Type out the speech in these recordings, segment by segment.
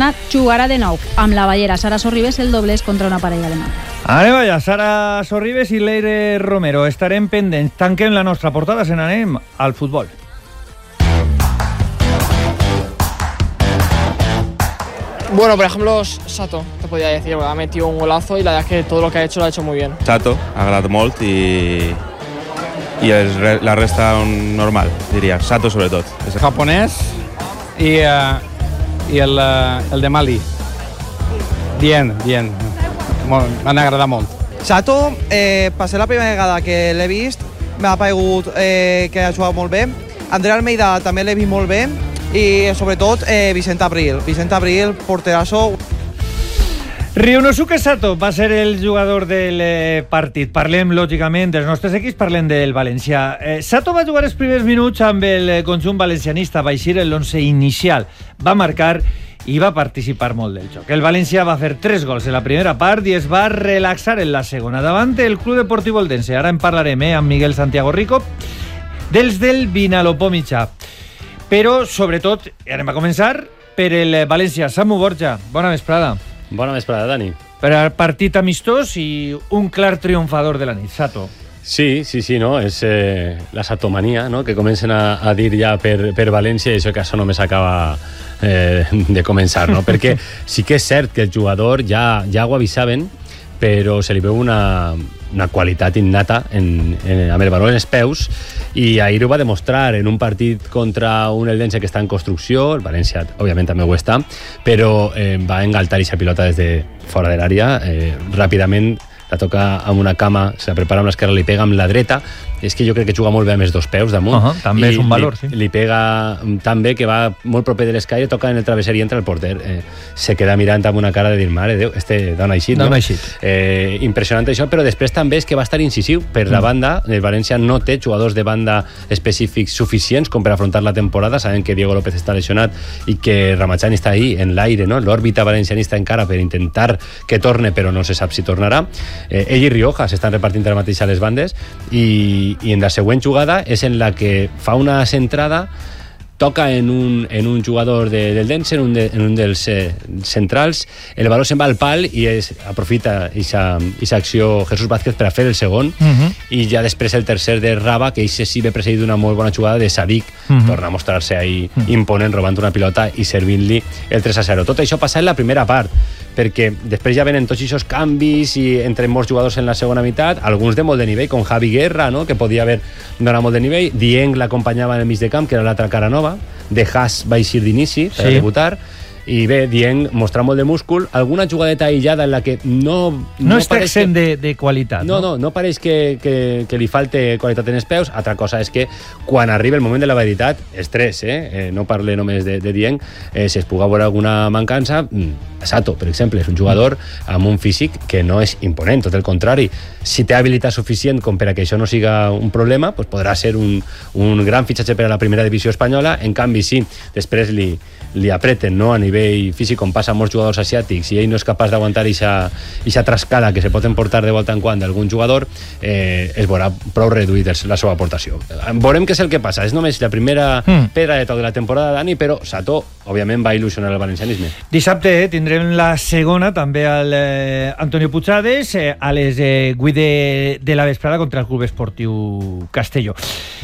setmana jugarà de nou amb la ballera Sara Sorribes el doblers contra una parella de mà. Anem allà, Sara Sorribes i Leire Romero. Estarem pendents. Tanquem la nostra portada, se n'anem al futbol. Bueno, por ejemplo, Sato, te podría decir, ha metido un golazo y la verdad es que todo lo que ha hecho lo ha hecho muy bien. Sato, ha agradat molt i la resta normal, diria. Sato sobretot. Japonès i el de Mali. Bien. M'han agradat molt. Sato, per ser la primera vegada que l'he vist, m'ha paregut que ha jugat molt bé. André Almeida també l'he vist molt bé. I sobretot Vicent Abril, porterasso. Ryunosuke Sato va ser el jugador del partit. Parlem, lògicament, dels nostres equips, parlem del València. Sato va jugar els primers minuts amb el conjunt valencianista, va eixir l'11 inicial, va marcar i va participar molt del joc. El València va fer 3 gols en la primera part i es va relaxar en la segona davant el Club Deportiu Eldense. Ara en parlarem amb Miguel Santiago Rico, dels del Vinalopó mitjà. Però, sobretot, anem a començar per el València. Samu Borja, bona vesprada. Bona vesprada, Dani. Per al partit amistós i un clar triomfador de la nit, Sato. Sí, no? És la satomania, no? Que comencen a dir ja per València i això que això només acaba de començar, no? Perquè sí que és cert que el jugador ja ho avisaven, però se li veu una qualitat innata amb el valor en els peus i ahir ho va demostrar en un partit contra un Eldense que està en construcció. El València òbviament també ho està, però va engaltar aquesta pilota des de fora de l'àrea ràpidament, la toca amb una cama, se la prepara amb l'esquerra, li pega amb la dreta. És que jo crec que juga molt bé amb els dos peus damunt. També és un valor, sí. Li pega tan bé que va molt proper de l'escaire, toca en el travesser i entra el porter. Se queda mirant amb una cara de dir, mare Déu, d'on ha eixit, no? Impressionant això, però després també és que va estar incisiu per la banda. El València no té jugadors de banda específics suficients com per afrontar la temporada. Sabem que Diego López està lesionat i que Ramachani està ahí en l'aire, no? L'òrbita valencianista encara per intentar que torne, però no se sap si tornarà. Ell i Rioja s'estan repartint ara mateix a les bandes i en la següent jugada és en la que fa una centrada, toca en un jugador del Dense, en un dels centrals, el valor se'n va al pal i aprofita aquesta acció Jesús Vázquez per a fer el segon, i ja després el tercer de Raba, que sí ve precedit d'una molt bona jugada de Sadik, torna a mostrar-se ahí imponent, robant una pilota i servint-li el 3-0. Tot això passa en la primera part, perquè després ja venen tots aquests canvis i entren molts jugadors en la segona meitat, alguns de molt de nivell, com Javi Guerra, no? Que podia haver donat molt de nivell. Dieng l'acompanyava en el mig de camp, que era l'altra cara nova. De Haas va eixir d'inici per debutar. I bé, Dieng mostra molt de múscul, alguna jugadeta aïllada en la que no està exempt de qualitat. No pareix que li falte qualitat en els peus. Altra cosa és que quan arriba el moment de la veritat, estrès, no parle només de Dieng, si es puga veure alguna mancança. Sato, per exemple, és un jugador amb un físic que no és imponent, tot el contrari. Si té habilitat suficient com per a que això no siga un problema, doncs podrà ser un gran fitxatge per a la primera divisió espanyola. En canvi, sí, després li apreten, no? A nivell físic, com passa amb molts jugadors asiàtics, i ell no és capaç d'aguantar aquesta trascada que se pot emportar de volta en quant d'algun jugador, es veurà prou reduït la seva aportació. Veurem què és el que passa. És només la primera pedra de toc de la temporada, Dani, però Sato, òbviament, va il·lusionar el valencianisme. Dissabte tindrem la segona, també al Antonio Puigades, a les 8 de la vesprada contra el Club Esportiu Castelló.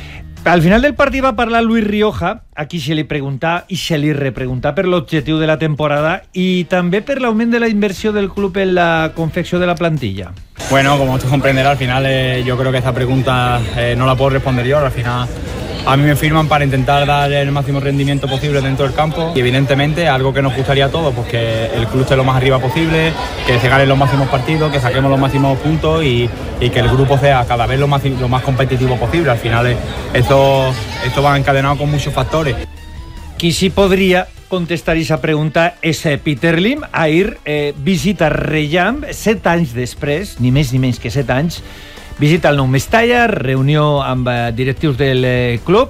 Al final del partit va parlar Luis Rioja, a qui se li pregunta i se li repregunta per l'objectiu de la temporada y també per l'augment de la inversión del club en la confecció de la plantilla. Bueno, como tú comprenderás, al final yo creo que esta pregunta no la puedo responder yo. Al final a mí me firman para intentar dar el máximo rendimiento posible dentro del campo y evidentemente algo que nos gustaría a todos, pues que el club esté lo más arriba posible, que se ganen los máximos partidos, que saquemos los máximos puntos y que el grupo sea cada vez lo más competitivo posible. Al final esto va encadenado con muchos factores. Qui sí podria contestar aquesta pregunta és Peter Lim. Ahir visita Rejam, 7 anys després, ni més ni menys que 7 anys, visita el nou Mestalla, reunió amb directius del club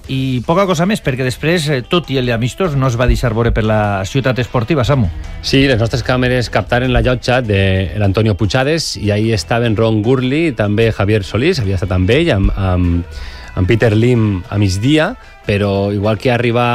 i poca cosa més, perquè després, tot i el d'amistos, no es va deixar veure per la ciutat esportiva, Samu. Sí, les nostres càmeres captaren la llotja de l'Antonio Puigades i ahí estaven Ron Gurley, també Javier Solís, havia estat amb ell, amb Peter Lim a migdia, però igual que arriba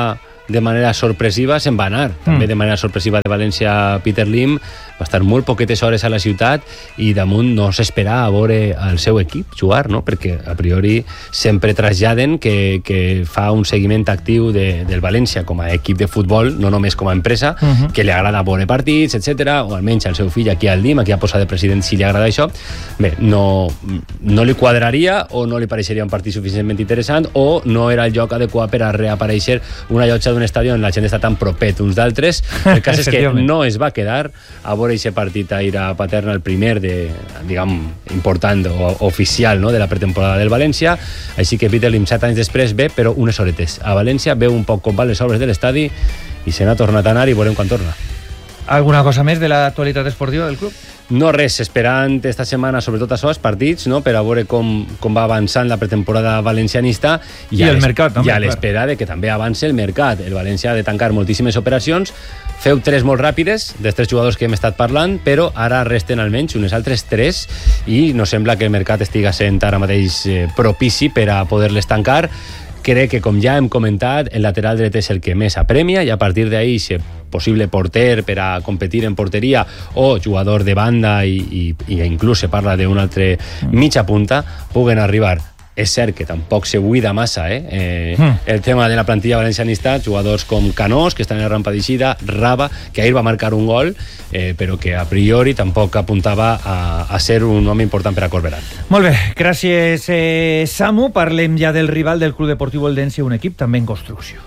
de manera sorpresiva se'n va anar. També de manera sorpresiva de València Peter Lim, va estar molt poquetes hores a la ciutat i damunt no s'espera a veure el seu equip jugar, no? Perquè a priori sempre traslladen que fa un seguiment actiu del València com a equip de futbol, no només com a empresa, que li agrada veure partits, etc. O almenys al seu fill aquí al Lim, aquí ha posat de president si li agrada això. Bé, no li quadraria o no li pareixeria un partit suficientment interessant o no era el lloc adequat per a reaparèixer una llotja d'un estadi on la gent està tan propet uns d'altres. El cas és que no es va quedar a veure aquest partit a ir a Paterna, el primer important o oficial, no?, de la pretemporada del València. Així que Peter Lim 7 anys després ve, però unes horetes a València, veu un poc com van les obres de l'estadi i se n'ha tornat a anar i veurem quan torna. Alguna cosa més de l'actualitat esportiva del club? No res, esperant esta setmana sobretot això, els partits, no?, per a veure com va avançant la pretemporada valencianista i el mercat també, i a l'espera de que també avance el mercat. El València ha de tancar moltíssimes operacions, feu 3 molt ràpides dels 3 jugadors que hem estat parlant, però ara resten almenys unes altres 3 i no sembla que el mercat estiga sent ara mateix propici per a poder-les tancar. Crec que, com ja hem comentat, el lateral dret és el que més apremia i a partir d'ahí, si possible porter per a competir en porteria o jugador de banda i inclús se parla d'un altre mitja punta, puguen arribar. És cert que tampoc se buida massa el tema de la plantilla valencianista, jugadors com Canós, que estan en la rampa d'eixida, Raba, que ahir va marcar un gol, però que a priori tampoc apuntava a ser un home important per a Corberán. Molt bé, gràcies Samu. Parlem ja del rival del Club Deportiu Eldense, un equip també en construcció.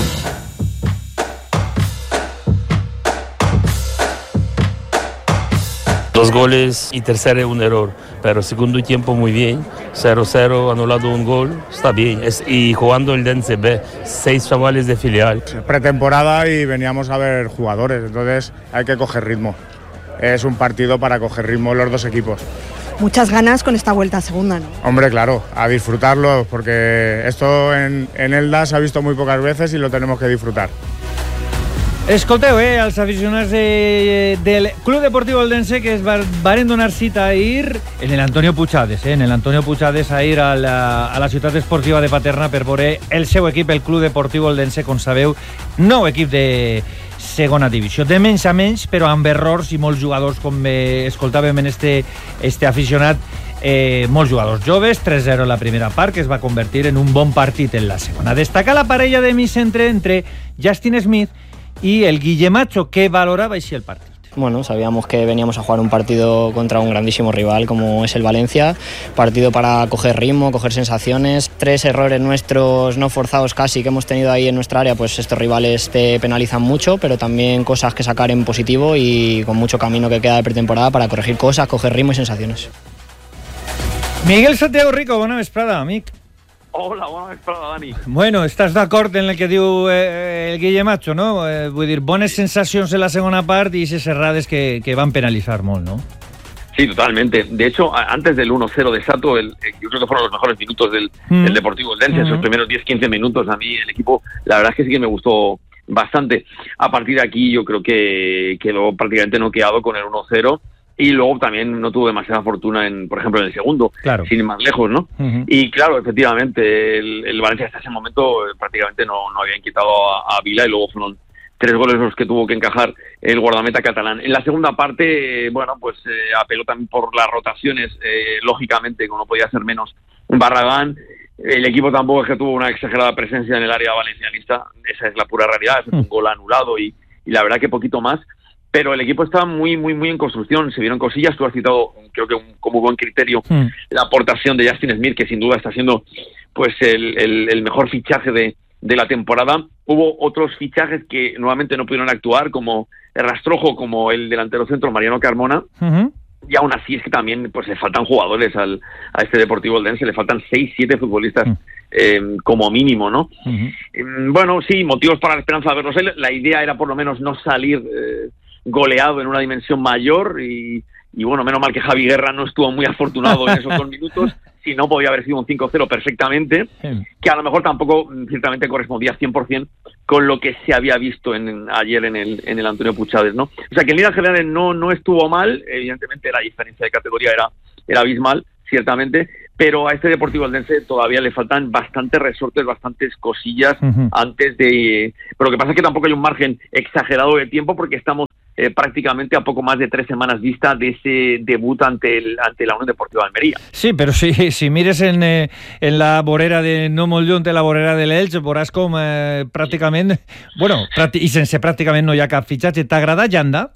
Dos goles y tercero un error, pero segundo tiempo muy bien, 0-0, anulado un gol, está bien. Y jugando el Eldense B, 6 chavales de filial. Pretemporada y veníamos a ver jugadores, entonces hay que coger ritmo. Es un partido para coger ritmo los dos equipos. Muchas ganas con esta vuelta a segunda, ¿no? Hombre, claro, a disfrutarlo, porque esto en Elda se ha visto muy pocas veces y lo tenemos que disfrutar. Escolteu, els aficionats del Club Deportiu Eldense que es varen donar cita ahir en l'Antonio Puigades, ahir a la ciutat esportiva de Paterna per veure el seu equip, el Club Deportiu Eldense, com sabeu, nou equip de segona divisió, de menys a menys, però amb errors i molts jugadors, com escoltàvem en este aficionat, molts jugadors joves, 3-0 en la primera part, que es va convertir en un bon partit en la segona. Destaca la parella de mig centre entre Justin Smith y el Guillemacho, que valoraba així el partido. Bueno, sabíamos que veníamos a jugar un partido contra un grandísimo rival como es el Valencia, partido para coger ritmo, coger sensaciones. 3 errores nuestros no forzados casi que hemos tenido ahí en nuestra área, pues estos rivales te penalizan mucho, pero también cosas que sacar en positivo y con mucho camino que queda de pretemporada para corregir cosas, coger ritmo y sensaciones. Miguel Santiago Rico, bona vesprada, amic. Hola, bona vesprada, Dani. Bueno, estàs d'acord en el que diu el Guillemacho, no? Vull dir, bones sensacions en la segona part i aquestes errades que van penalitzar molt, ¿no? Sí, totalmente. De hecho, antes del 1-0 de Sato, yo creo que fueron los mejores minutos del Deportivo Eldense. Esos primeros 10-15 minutos, a mí el equipo, la verdad es que sí que me gustó bastante. A partir de aquí yo creo que quedó prácticamente noqueado con el 1-0. Y luego también no tuvo demasiada fortuna, por ejemplo, en el segundo, claro, sin ir más lejos, ¿no? Y claro, efectivamente, el Valencia hasta ese momento prácticamente no había inquietado a Vila y luego fueron 3 goles los que tuvo que encajar el guardameta catalán. En la segunda parte, bueno, pues apeló también por las rotaciones, lógicamente, como no podía ser menos, Barragán. El equipo tampoco es que tuvo una exagerada presencia en el área valencianista, esa es la pura realidad, es un gol anulado y la verdad que poquito más. Pero el equipo está muy en construcción, se vieron cosillas. Tú has citado, creo que como buen criterio, la aportación de Justin Smith, que sin duda está siendo pues el mejor fichaje de la temporada. Hubo otros fichajes que nuevamente no pudieron actuar, como el Rastrojo, como el delantero centro Mariano Carmona. Y aún así es que también pues le faltan jugadores a este Deportivo Eldense, le faltan 6-7 futbolistas como mínimo, ¿no? Bueno, sí, motivos para la esperanza de verlos. La idea era por lo menos no salir goleado en una dimensión mayor y bueno, menos mal que Javi Guerra no estuvo muy afortunado en esos 2 minutos, si no podía haber sido un 5-0 perfectamente, que a lo mejor tampoco ciertamente correspondía 100% con lo que se había visto ayer en el Antonio Puigades, ¿no? O sea que en líneas generales no estuvo mal, evidentemente la diferencia de categoría era abismal, ciertamente, pero a este Deportivo Eldense todavía le faltan bastantes resortes, bastantes cosillas antes de... Pero lo que pasa es que tampoco hay un margen exagerado de tiempo porque estamos prácticamente a poco más de 3 semanas vista de ese debut ante la Unión Deportiva de Almería. Sí, pero si mires en la vorera de no molt lluny de la vorera de l'Elx, veuràs com pràcticament... Bueno, i sense pràcticament no hi ha cap fitxatge. ¿T'agrada Yanda?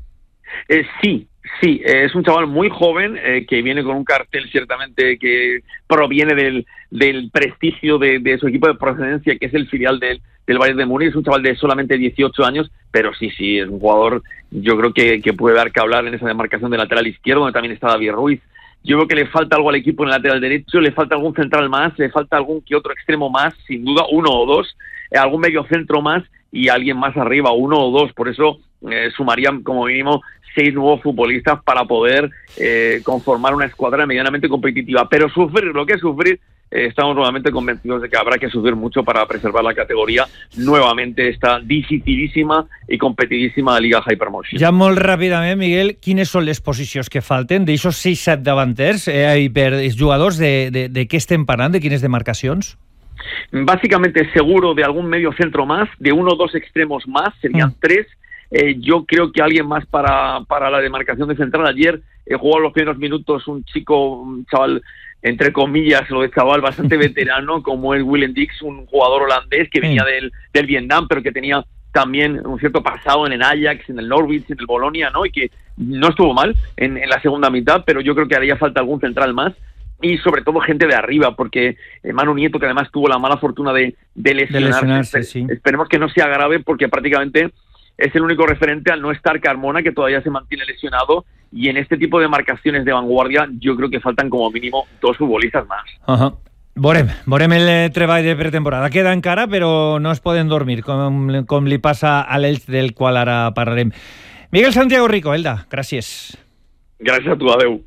Sí, es un chaval muy joven que viene con un cartel ciertamente que proviene del prestigio de su equipo de procedencia, que es el filial del Bayern de Múnich. Es un chaval de solamente 18 años, pero sí, es un jugador, yo creo que puede dar que hablar en esa demarcación de lateral izquierdo, donde también está David Ruiz. Yo creo que le falta algo al equipo en el lateral derecho, le falta algún central más, le falta algún que otro extremo más, sin duda, 1 o 2, algún medio centro más y alguien más arriba, 1 o 2. Por eso sumarían como mínimo 6 nuevos futbolistas para poder conformar una escuadra medianamente competitiva. Pero lo que es sufrir, estamos nuevamente convencidos de que habrá que sufrir mucho para preservar la categoría nuevamente esta dificilíssima i competidíssima Liga Hypermotion. Ja molt ràpidament, Miguel, quines són les posicions que falten d'aixòs 6-7 davanters per els jugadors? De què estem parlant? De quines demarcacions? Básicamente seguro de algún medio centro más, de 1 o 2 extremos más, serían 3. Yo creo que alguien más para la demarcación de central. Ayer jugó los primeros minutos un chaval, entre comillas, lo de chaval, bastante veterano, como es Willem Dix, un jugador holandés que venía del Vietnam, pero que tenía también un cierto pasado en el Ajax, en el Norwich, en el Bolonia, ¿no? Y que no estuvo mal en la segunda mitad, pero yo creo que haría falta algún central más. Y sobre todo gente de arriba, porque Manu Nieto, que además tuvo la mala fortuna de lesionarse, sí. Esperemos que no sea grave, porque prácticamente es el único referente al no estar Carmona, que todavía se mantiene lesionado, y en este tipo de marcaciones de vanguardia yo creo que faltan como mínimo 2 futbolistas más. Veurem el treball de pretemporada. Queda encara, però no es poden dormir, com li passa a l'Elx, del qual ara parlarem. Miguel Santiago Rico, Elda, gràcies. Gràcies a tu, adeu.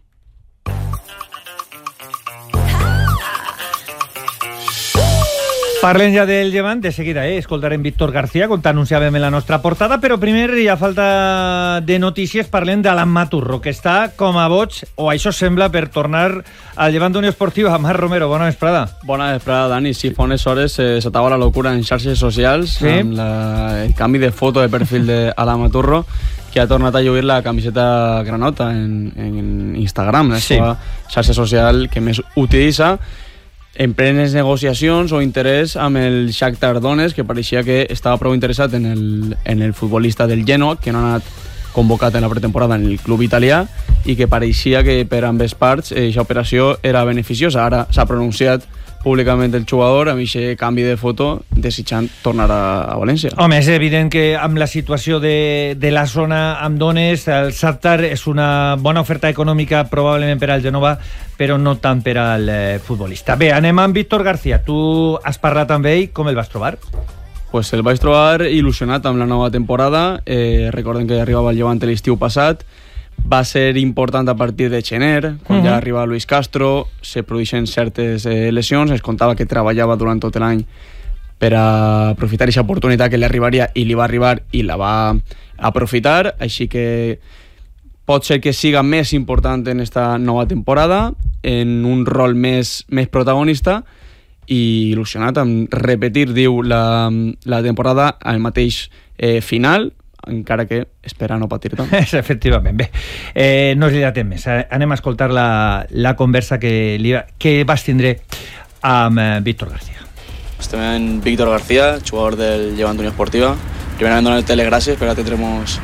Parlem ja del Llevant, de seguida, escoltarem Víctor García, com t'anunciàvem en la nostra portada, però primer, i a falta de notícies, parlem d'Alan Maturro, que està com a boig, o això sembla, per tornar al Llevant Unió Esportiva. Marc Romero, bona vesprada. Bona vesprada, Dani. Sí, fa unes hores s'atava la locura en xarxes socials, sí, amb el canvi de foto de perfil d'Alan Maturro, que ha tornat a lluir la camiseta granota en Instagram, la seva xarxa social que més utilitza, en plenes negociacions o interès amb el Shakhtar Donetsk, que pareixia que estava prou interessat en el futbolista del Genoa, que no ha anat convocat en la pretemporada en el club italià, i que pareixia que per ambes parts aquesta operació era beneficiosa. Ara s'ha pronunciat públicament el jugador amb aquest canvi de foto, desitjant tornar a València. Home, és evident que amb la situació de la zona amb Donetsk, el Shakhtar és una bona oferta econòmica probablement per al Genova, però no tant per al futbolista. Bé, anem amb Víctor García. Tu has parlat amb ell, com el vas trobar? Pues el vaig trobar il·lusionat amb la nova temporada. Recorden que arribava al Llevant l'estiu passat. Va ser important a partir de gener, quan ja arriba Luis Castro, se produeixen certes lesions, es contava que treballava durant tot l'any per a aprofitar aquesta oportunitat que li arribaria, i li va arribar i la va aprofitar, així que pot ser que siga més important en esta nova temporada, en un rol més protagonista, i il·lusionat amb repetir, diu, la temporada al mateix final, encara que espera no patir tant. Efectivament. Bé, no es dilatem més. Anem a escoltar la conversa que vas tindre amb Víctor García. Estem en Víctor García, jugador del Llevant Unió Esportiva. Primerament donar-te les gràcies per atendre'ns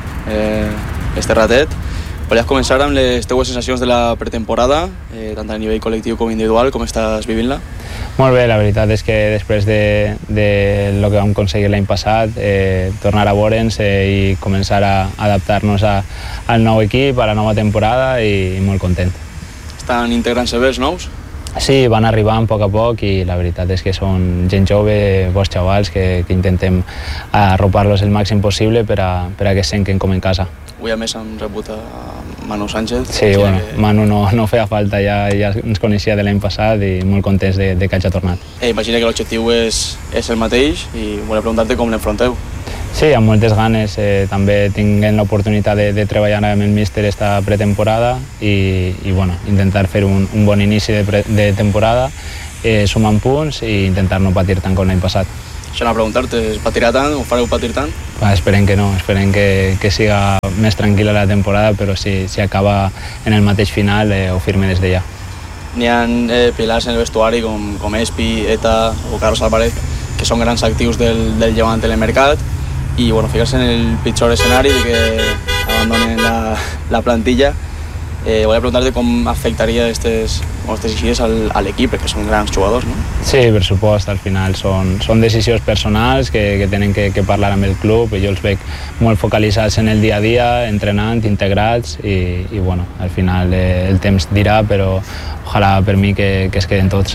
este ratet. Volies començar amb les teues sensacions de la pretemporada, tant a nivell col·lectiu com individual, com estàs vivint-la? Molt bé, la veritat és que després de lo que vam aconseguir l'any passat, tornar a veure'ns i començar a adaptar-nos al nou equip, a la nova temporada, i molt content. Estan integrant-se bé els nous? Sí, van arribant a poc i la veritat és que són gent jove, bons xavals, que intentem arropar-los el màxim possible per a que es senten com en casa. Avui a més hem rebut a Manu Sánchez. Sí, bueno, Manu no feia falta, ja ens coneixia de l'any passat i molt contents de que hagi tornat. Imagina que l'objectiu és el mateix i volia preguntar-te com l'enfronteu. Sí, amb moltes ganes. També tinguem l'oportunitat de treballar amb el míster esta pretemporada i bueno, intentar fer un bon inici de temporada, sumant punts i intentar no patir tant com l'any passat. Això anava a preguntar-te, es patirà tant o fareu patir tant? Esperem que no, esperem que siga més tranquil·la la temporada, però si acaba en el mateix final ho firme des de ja. N'hi ha pilars en el vestuari com Espi, Eta o Carlos Álvarez, que són grans actius del Llevant en el mercat, i bueno, ficar-se en el pitjor escenari de que abandonen la plantilla. Volia preguntar-te com afectaria aquestes decisions a l'equip, perquè són grans jugadors, no? Sí, per supost, al final són decisions personals que tenen que parlar amb el club, i jo els veig molt focalitzats en el dia a dia, entrenant, integrats, i bueno, al final el temps dirà, però ojalà per mi que es queden tots.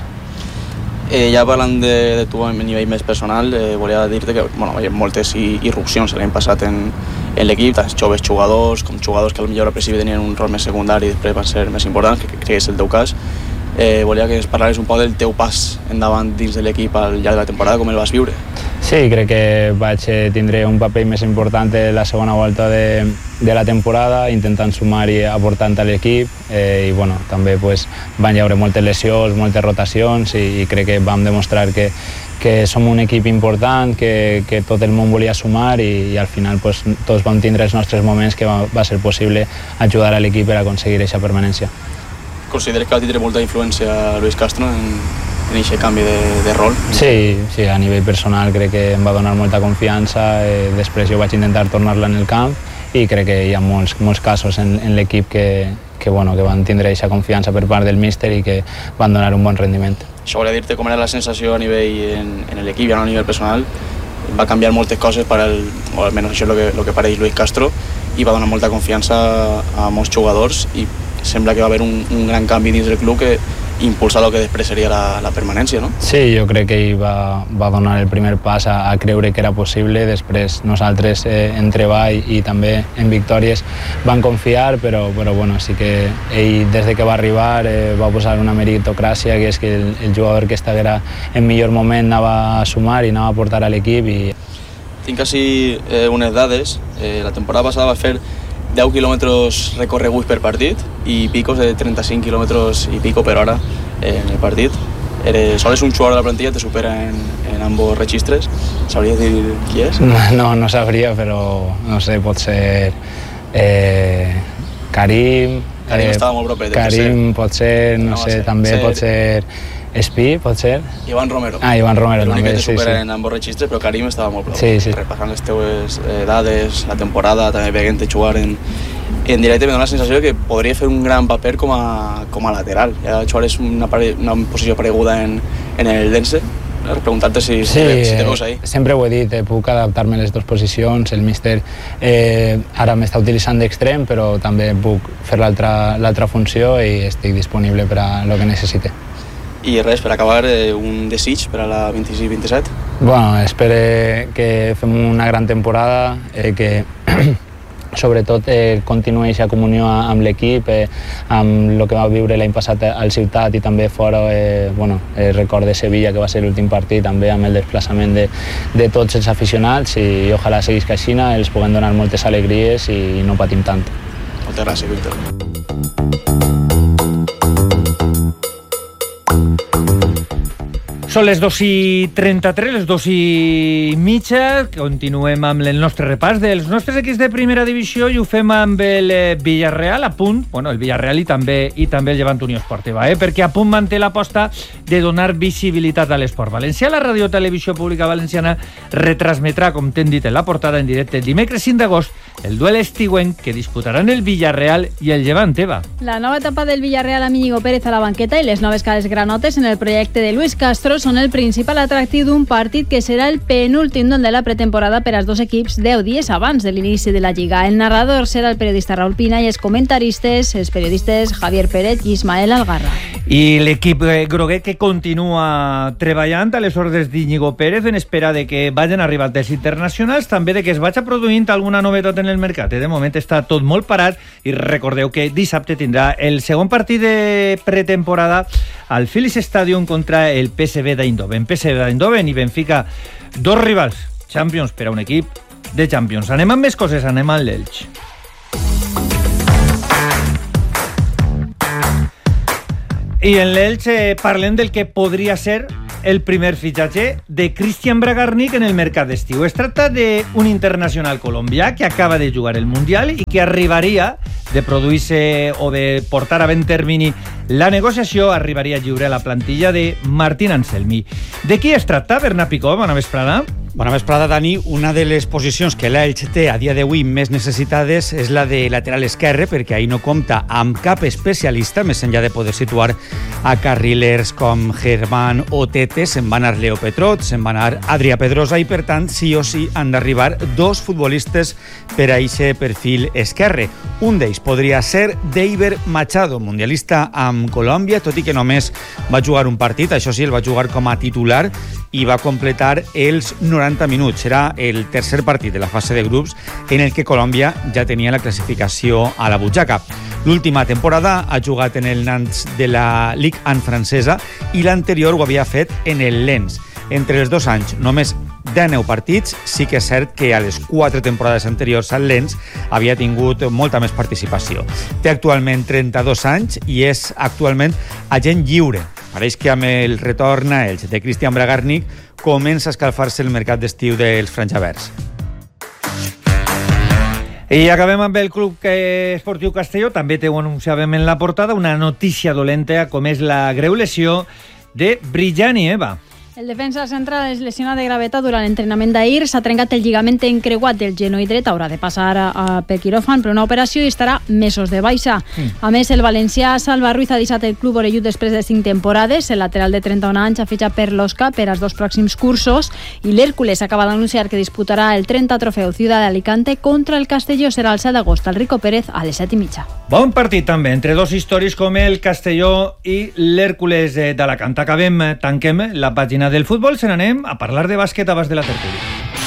Ja parlant de tu a nivell més personal, volia dir-te que hi ha moltes irrupcions l'any passat en l'equip, tant joves jugadors com jugadors que potser al principi tenien un rol més secundari i després van ser més importants, que crec que és el teu cas. Volia que ens parlares un poc del teu pas endavant dins de l'equip al llarg de la temporada, com el vas viure. Sí, crec que vaig tindre un paper més important la segona volta de la temporada, intentant sumar i aportant a l'equip, i bueno, també van hi haver moltes lesions, moltes rotacions, i crec que vam demostrar que som un equip important, que tot el món volia sumar, i al final tots vam tindre els nostres moments que va ser possible ajudar a l'equip per aconseguir aquesta permanència. Consideres que va tindre molta influència Luis Castro en aquest canvi de rol? Sí, a nivell personal crec que em va donar molta confiança, després jo vaig intentar tornar-la en el camp, i crec que hi ha molts casos en l'equip que van tindre aquesta confiança per part del míster i que van donar un bon rendiment. Això volia dir-te com era la sensació a nivell en l'equip, ja no a nivell personal. Va canviar moltes coses, o almenys això és el que pareix Luis Castro, i va donar molta confiança a molts jugadors, i sembla que va haver un gran canvi dins del club que impulsar el que després seria la permanència, no? Sí, jo crec que ell va donar el primer pas a creure que era possible. Després nosaltres en treball i també en victòries van confiar, però bueno, sí que ell des de que va arribar va posar una meritocràcia, que és que el jugador que estiguera en millor moment anava a sumar i anava a portar a l'equip. Tinc així unes dades. La temporada passada va fer 10 quilòmetres recorreguts per partit i picos de 35 quilòmetres i pico per hora en el partit. Sols un jugador de la plantilla te supera en ambos registres. Sabries dir qui és? No sabria, però no sé, pot ser Karim. Karim estava molt propet. Karim pot ser, no sé, també pot ser Espi, pot ser? Ivan Romero. Ivan Romero també, sí. L'únic que te supera en ambos registres, però Karim estava molt prop. Sí. Repassant les teues dades, la temporada, també veient-te jugar en directe, me dona la sensació que podria fer un gran paper com a lateral. Ja jugar és una posició pareguda en el Dense. Preguntar-te si te veus ahí. Sempre ho he dit, puc adaptar-me a les dues posicions. El míster ara m'està utilitzant d'extrem, però també puc fer l'altra funció i estic disponible per a el que necessite. I res, per acabar, un desig per a la 26-27? Bueno, espero que fem una gran temporada, que sobretot continuï aquesta comunió amb l'equip, amb el que va viure l'any passat al Ciutat i també fora, record de Sevilla, que va ser l'últim partit, també amb el desplaçament de tots els aficionats, i ojalà seguís així, els puguem donar moltes alegries i no patim tant. Moltes gràcies, Víctor. Són les 2:33, les 2:30. Continuem amb el nostre repàs dels nostres equips de primera divisió i ho fem amb el Villarreal a punt, el Villarreal i també el Llevant Unió Esportiva, perquè a punt manté l'aposta de donar visibilitat a l'esport valencià. La Radio Televisió Pública Valenciana retransmetrà, com t'hem dit en la portada, en directe dimecres 5 d'agost el duel estiuenc que disputaran el Villarreal i el Llevant. Eva. La nova etapa del Villarreal amb Íñigo Pérez a la banqueta i les noves cares granotes en el projecte de Luis Castro són el principal atractiu d'un partit que serà el penúltim de la pretemporada per als dos equips 10 dies abans de l'inici de la Lliga. El narrador serà el periodista Raúl Pina i els periodistes Javier Pérez i Ismael Algarra. I l'equip groguet que continua treballant a les ordres d'Íñigo Pérez en espera de que vagin arribant els internacionals, també de que es vagi produint alguna novetat en el mercat. De moment està tot molt parat i recordeu que dissabte tindrà el segon partit de pretemporada al Philips Stadium contra el PSV d'Eindhoven. PSV d'Eindhoven i Benfica, dos rivals Champions per a un equip de Champions. Anem amb més coses, anem a l'Elx. I en l'Elx parlem del que podria ser el primer fitxatge de Cristian Bragarnik en el mercat d'estiu. Es tracta d'un internacional colombià que acaba de jugar el Mundial i que arribaria de produir-se o de portar a ben termini la negociació, arribaria lliure a la plantilla de Martín Anselmi. De qui es tracta, Bernat Picó? Bona vesprada. Bona vesprada, Dani. Una de les posicions que l'Elx té a dia d'avui més necessitades és la de lateral esquerre, perquè ahir no compta amb cap especialista, més enllà de poder situar a carrilers com Germán o Tete. Se'n va anar Leo Petrot, se'n va anar Adrià Pedrosa i, per tant, sí o sí han d'arribar dos futbolistes per a aquest perfil esquerre. Un d'ells podria ser Deiber Machado, mundialista amb Colòmbia, tot i que només va jugar un partit, això sí, el va jugar com a titular i va completar els 90 minuts. Serà el tercer partit de la fase de grups en el que Colòmbia ja tenia la classificació a la butxaca. L'última temporada ha jugat en el Nantes de la Ligue 1 francesa i l'anterior ho havia fet en el Lens. Entre els 2 anys, només 19 partits. Sí que és cert que a les 4 temporades anteriors al Lens havia tingut molta més participació. Té actualment 32 anys i és actualment agent lliure. Pareix que amb el retorn a Elx de Cristian Bragarnik comença a escalfar-se el mercat d'estiu dels franjaverds. I acabem amb el Club Esportiu Castelló. També ho anunciàvem en la portada, una notícia dolenta com és la greu lesió de Brillani, Eva. El defensa central es lesiona de gravetat durant l'entrenament d'ahir. S'ha trencat el lligament encreuat del genoll dret. Haurà de passar per quiròfan per una operació i estarà mesos de baixa. A més, el valencià Salva Ruiz ha deixat el club orellut després de 5 temporades. El lateral de 31 anys ha fitxat per l'Osca per als 2 pròxims cursos i l'Hèrcules acaba d'anunciar que disputarà el 30 trofeu Ciudad de Alicante contra el Castelló. Serà el 7 d'agost al Rico Pérez a les 7:30. Bon partit també entre dos històrics com el Castelló i l'Hèrcules d'Alacant. Tanquem la pàgina del futbol, se n'anem a parlar de bàsquet abans de la tertúlia.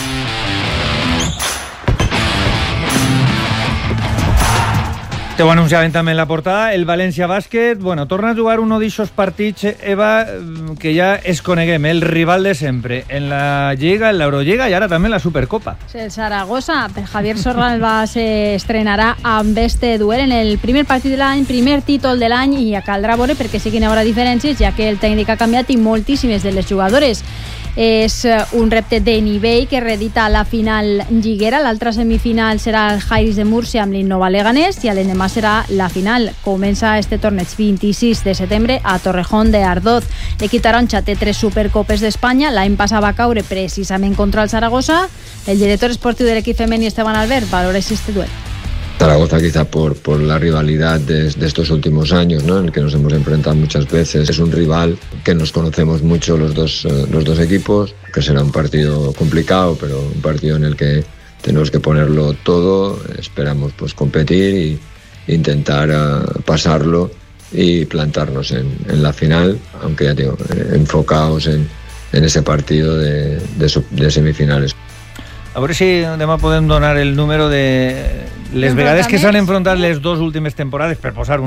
Te ho anunciaven també en la portada, el València Bàsquet, torna a jugar un d'aixòs partits, Eva, que ja es coneguem, el rival de sempre, en la Lliga, en l'Eurolliga i ara també en la Supercopa. El Saragossa, per Javier Sorribas, estrenarà amb este duel en el primer partit de l'any, primer títol de l'any, i ja caldrà veure perquè sí que hi haurà diferències, ja que el tècnic ha canviat i moltíssimes de les jugadores. És un repte de nivell que reedita la final lliguera. L'altra semifinal serà el Jairis de Múrcia amb l'Innova Leganés i l'endemà serà la final. Comença este torneig 26 de setembre a Torrejón de Ardoz. L'equip taronja té 3 Supercopes d'Espanya. L'any passat va caure precisament contra el Saragossa. El director esportiu de l'equip femení, Esteban Albert, valora este duel. Zaragoza quizá por la rivalidad de estos últimos años, ¿no?, en el que nos hemos enfrentado muchas veces. Es un rival que nos conocemos mucho los dos equipos, que será un partido complicado, pero un partido en el que tenemos que ponerlo todo. Esperamos competir e intentar pasarlo y plantarnos en la final, aunque ya digo, enfocados en ese partido de semifinales. A veure si demà podem donar el número de les vegades que s'han enfrontat les 2 últimes temporades per posar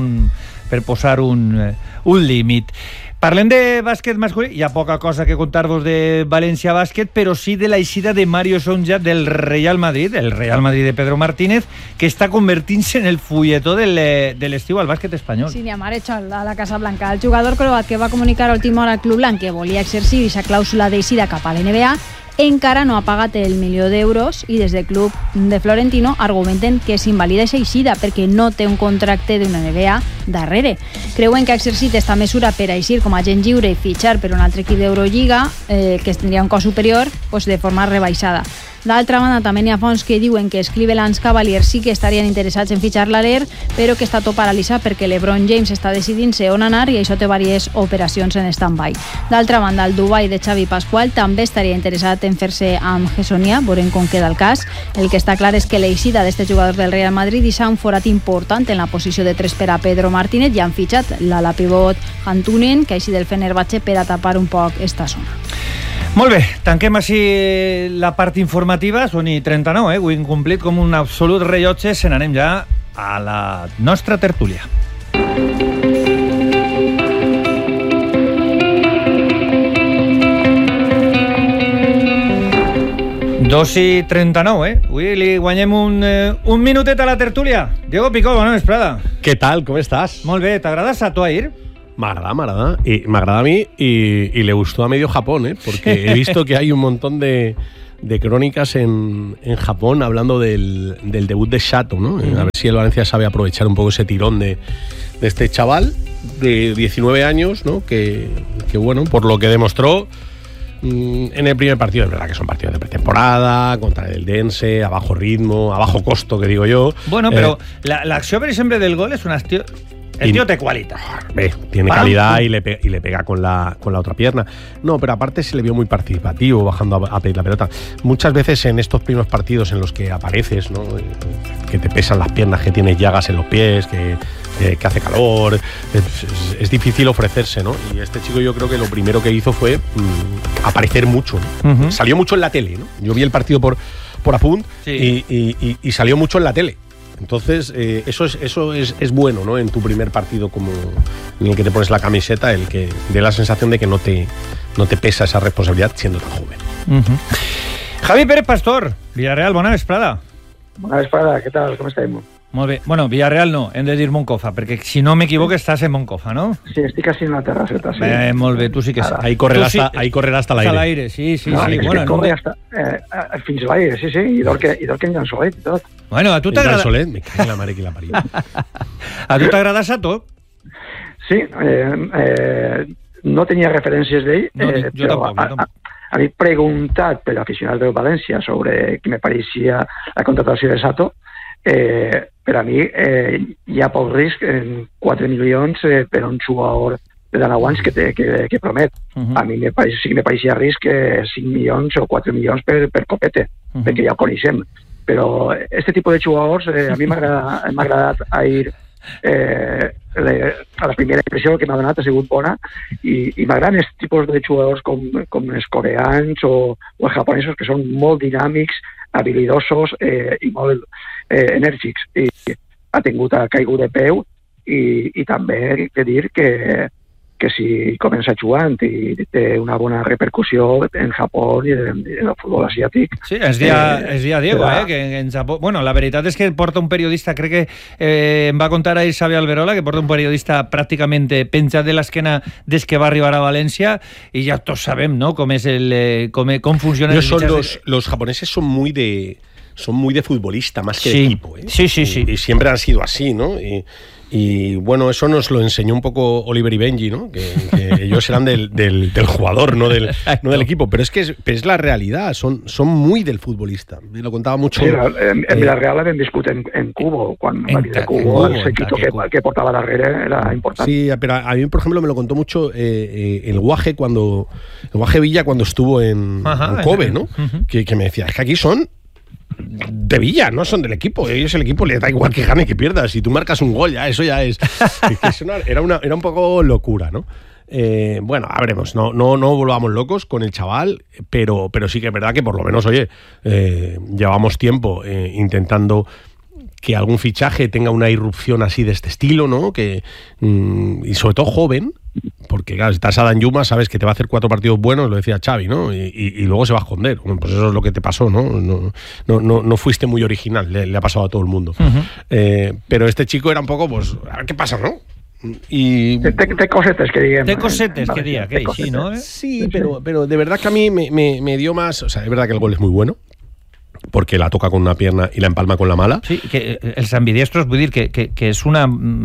un límit. Parlem de bàsquet masculí. Hi ha poca cosa que contar-vos de València Bàsquet, però sí de l'eixida de Mario Sonja del Real Madrid, el Real Madrid de Pedro Martínez, que està convertint-se en el fulletó de l'estiu al bàsquet espanyol. Sí, n'hi ha marxa a la Casa Blanca. El jugador croat que va comunicar a última hora al Club Blanc que volia exercir aquesta clàusula d'eixida cap a l'NBA encara no ha pagat el $1.000.000 i des del club de Florentino argumenten que s'invalida aquesta eixida perquè no té un contracte d'una NBA darrere. Creuen que ha exercit esta mesura per a eixir com a agent lliure i fitxar per un altre equip d'Eurolliga que tindria un cost superior de forma rebaixada. D'altra banda, també n'hi ha fonts que diuen que els Cleveland Cavaliers sí que estarien interessats en fitxar l'Aler, però que està tot paralitzat perquè l'Ebron James està decidint-se on anar i això té diverses operacions en stand-by. D'altra banda, el Dubai de Xavi Pascual també estaria interessat en fer-se amb Gessonia, veurem com queda el cas. El que està clar és que l'eixida d'este jugador del Real Madrid deixa un forat important en la posició de 3 per a Pedro Martínez i han fitxat l'ala pivot Hantunen, que així del Fenerbahce per a tapar un poc esta zona. Molt bé, tanquem així la part informativa, són i 39, ho hem complit com un absolut rellotge, se n'anem ja a la nostra tertúlia. 2:39, Avui li guanyem un minutet a la tertúlia. Diego Picó, bona vesprada. Què tal, com estàs? Molt bé, ¿t'agrada Sato Air? M'agrada. Y me agrada a mí y le gustó a medio Japón, porque he visto que hay un montón de crónicas en Japón hablando del debut de Sato, ¿no? A ver si el Valencia sabe aprovechar un poco ese tirón de este chaval de 19 años, ¿no? Que bueno, por lo que demostró en el primer partido, es verdad que son partidos de pretemporada, contra el Dense, a bajo ritmo, a bajo costo, que digo yo. Bueno, pero la acción, por ejemplo, del gol es una... El tío te cualita. Tiene calidad y le pega con la otra pierna. No, pero aparte se le vio muy participativo, bajando a pedir la pelota. Muchas veces en estos primeros partidos en los que apareces, ¿no? Que te pesan las piernas, que tienes llagas en los pies, que hace calor, es difícil ofrecerse, ¿no? Y este chico yo creo que lo primero que hizo fue aparecer mucho, ¿no? Salió mucho en la tele, ¿no? Yo vi el partido por Apunt, sí. y salió mucho en la tele. Entonces, eso es bueno, ¿no? En tu primer partido en el que te pones la camiseta, el que dé la sensación de que no te pesa esa responsabilidad siendo tan joven. Javi Pérez Pastor, Villarreal, bona vesprada. Bona vesprada, què tal? Com estem? Molt bé. Bueno, Villarreal no, hem de dir Moncofa, perquè si no m'equivoco estàs en Moncofa, no? Sí, estic així en la terrasseta, sí. Molt bé, tu sí que sí. Ahí correrà hasta l'aire. Hasta l'aire, sí. No, bueno, corre hasta, fins a l'aire, sí, i dorque en llençolet i tot. Bueno, a tu t'agrada... Llençolet? Me cago en la mare que la parió. A tu t'agrada Sato? Sí, no tenia referències d'ell, jo tampoc. A mi preguntat per aficionats del València sobre què me pareixia la contratació de Sato, per a mi hi ha poc risc en 4 milions per un jugador de tant aguants que promet. A mi sí que me pareixia risc 5 milions o 4 milions per Copete, perquè ja ho coneixem. Però aquest tipus de jugadors a mi m'ha agradat ahir. A la primera impressió que m'ha donat ha sigut bona i m'agraden aquests tipus de jugadors com els coreans o els japonesos, que són molt dinàmics, habilidosos i molt enèrgics, i ha caigut de peu i també he de dir que si comença jugant i té una bona repercussió en Japó i en el futbol asiàtic. Sí, es dia Diego, que en Japó... Bueno, la veritat és que porta un periodista, crec que em va contar ahir Xavi Alberola, que porta un periodista pràcticament penjat de l'esquena des que va arribar a València, i ja tots sabem, ¿no?, com funciona... Los japoneses son muy de futbolista más que de equipo, ¿eh? Sí. Y siempre han sido así, ¿no? Y bueno, eso nos lo enseñó un poco Oliver y Benji, ¿no? Que ellos eran del jugador, no del equipo. Pero es que es la realidad, son muy del futbolista. Me lo contaba mucho. Sí, en Villarreal habían discutido en Cubo, cuando el Cubo, el sequito que portaba darrere era importante. Sí, pero a mí, por ejemplo, me lo contó mucho el Guaje Villa cuando estuvo en Kobe, ¿no? Que me decía, es que aquí son de Villa, no son del equipo. Ellos el equipo le da igual que gane que pierda. Si tú marcas un gol, eso ya es era un poco locura, ¿no? Bueno, a veremos, no volvamos locos con el chaval, pero sí que es verdad que por lo menos, oye, llevamos tiempo intentando que algún fichaje tenga una irrupción así de este estilo, ¿no? Y sobre todo joven, porque claro, si estás a Dan Yuma, sabes que te va a hacer 4 partidos buenos, lo decía Xavi, ¿no? Y luego se va a esconder. Bueno, pues eso es lo que te pasó, ¿no? No fuiste muy original, le ha pasado a todo el mundo. Pero este chico era un poco, pues, a ver qué pasa, ¿no? Y... Té cosetes que diguem. Té cosetes que diga, que sí, ¿no? Sí, pero de verdad que a mí me dio más... O sea, es verdad que el gol es muy bueno, porque la toca con una pierna y la empalma con la mala. Sí, que els ambidiestros, vull dir que es una...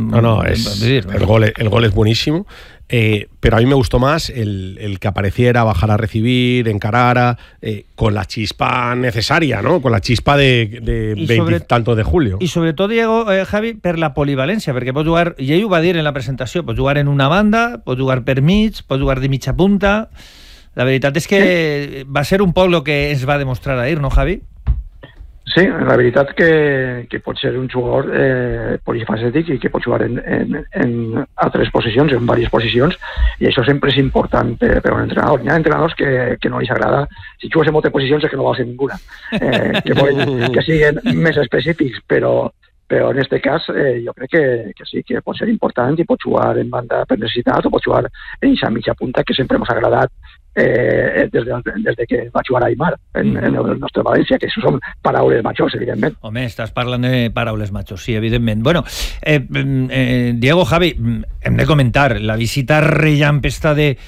el gol es buenísimo, pero a mí me gustó más el que apareciera, bajar a recibir, encarara, con la chispa necesaria, ¿no? Con la chispa de 20 tantos de julio. I sobretot, Diego, Javi, per la polivalència, perquè pots jugar, i ell ho va dir en la presentació, pots jugar en una banda, pots jugar per mig, pots jugar de mitja punta. La veritat és que va ser un poc el que ens va demostrar ahir, no, Javi? Sí, la veritat que pot ser un jugador polifacètic i que pot jugar en altres posicions, en diverses posicions, i això sempre és important per un entrenador. Hi ha entrenadors que no els agrada, si jugues en moltes posicions és que no vols en ninguna, que siguin més específics, però però en aquest cas jo crec que sí, que pot ser important i pot jugar en banda per necessitat o pot jugar en aquesta mitja punta que sempre ens ha agradat des de que va jugar Aimar en el nostre València, que això són paraules majors, evidentment. Home, estàs parlant de paraules majors, sí, evidentment. Bueno, Diego, Javi, hem de comentar la visita rellampesta de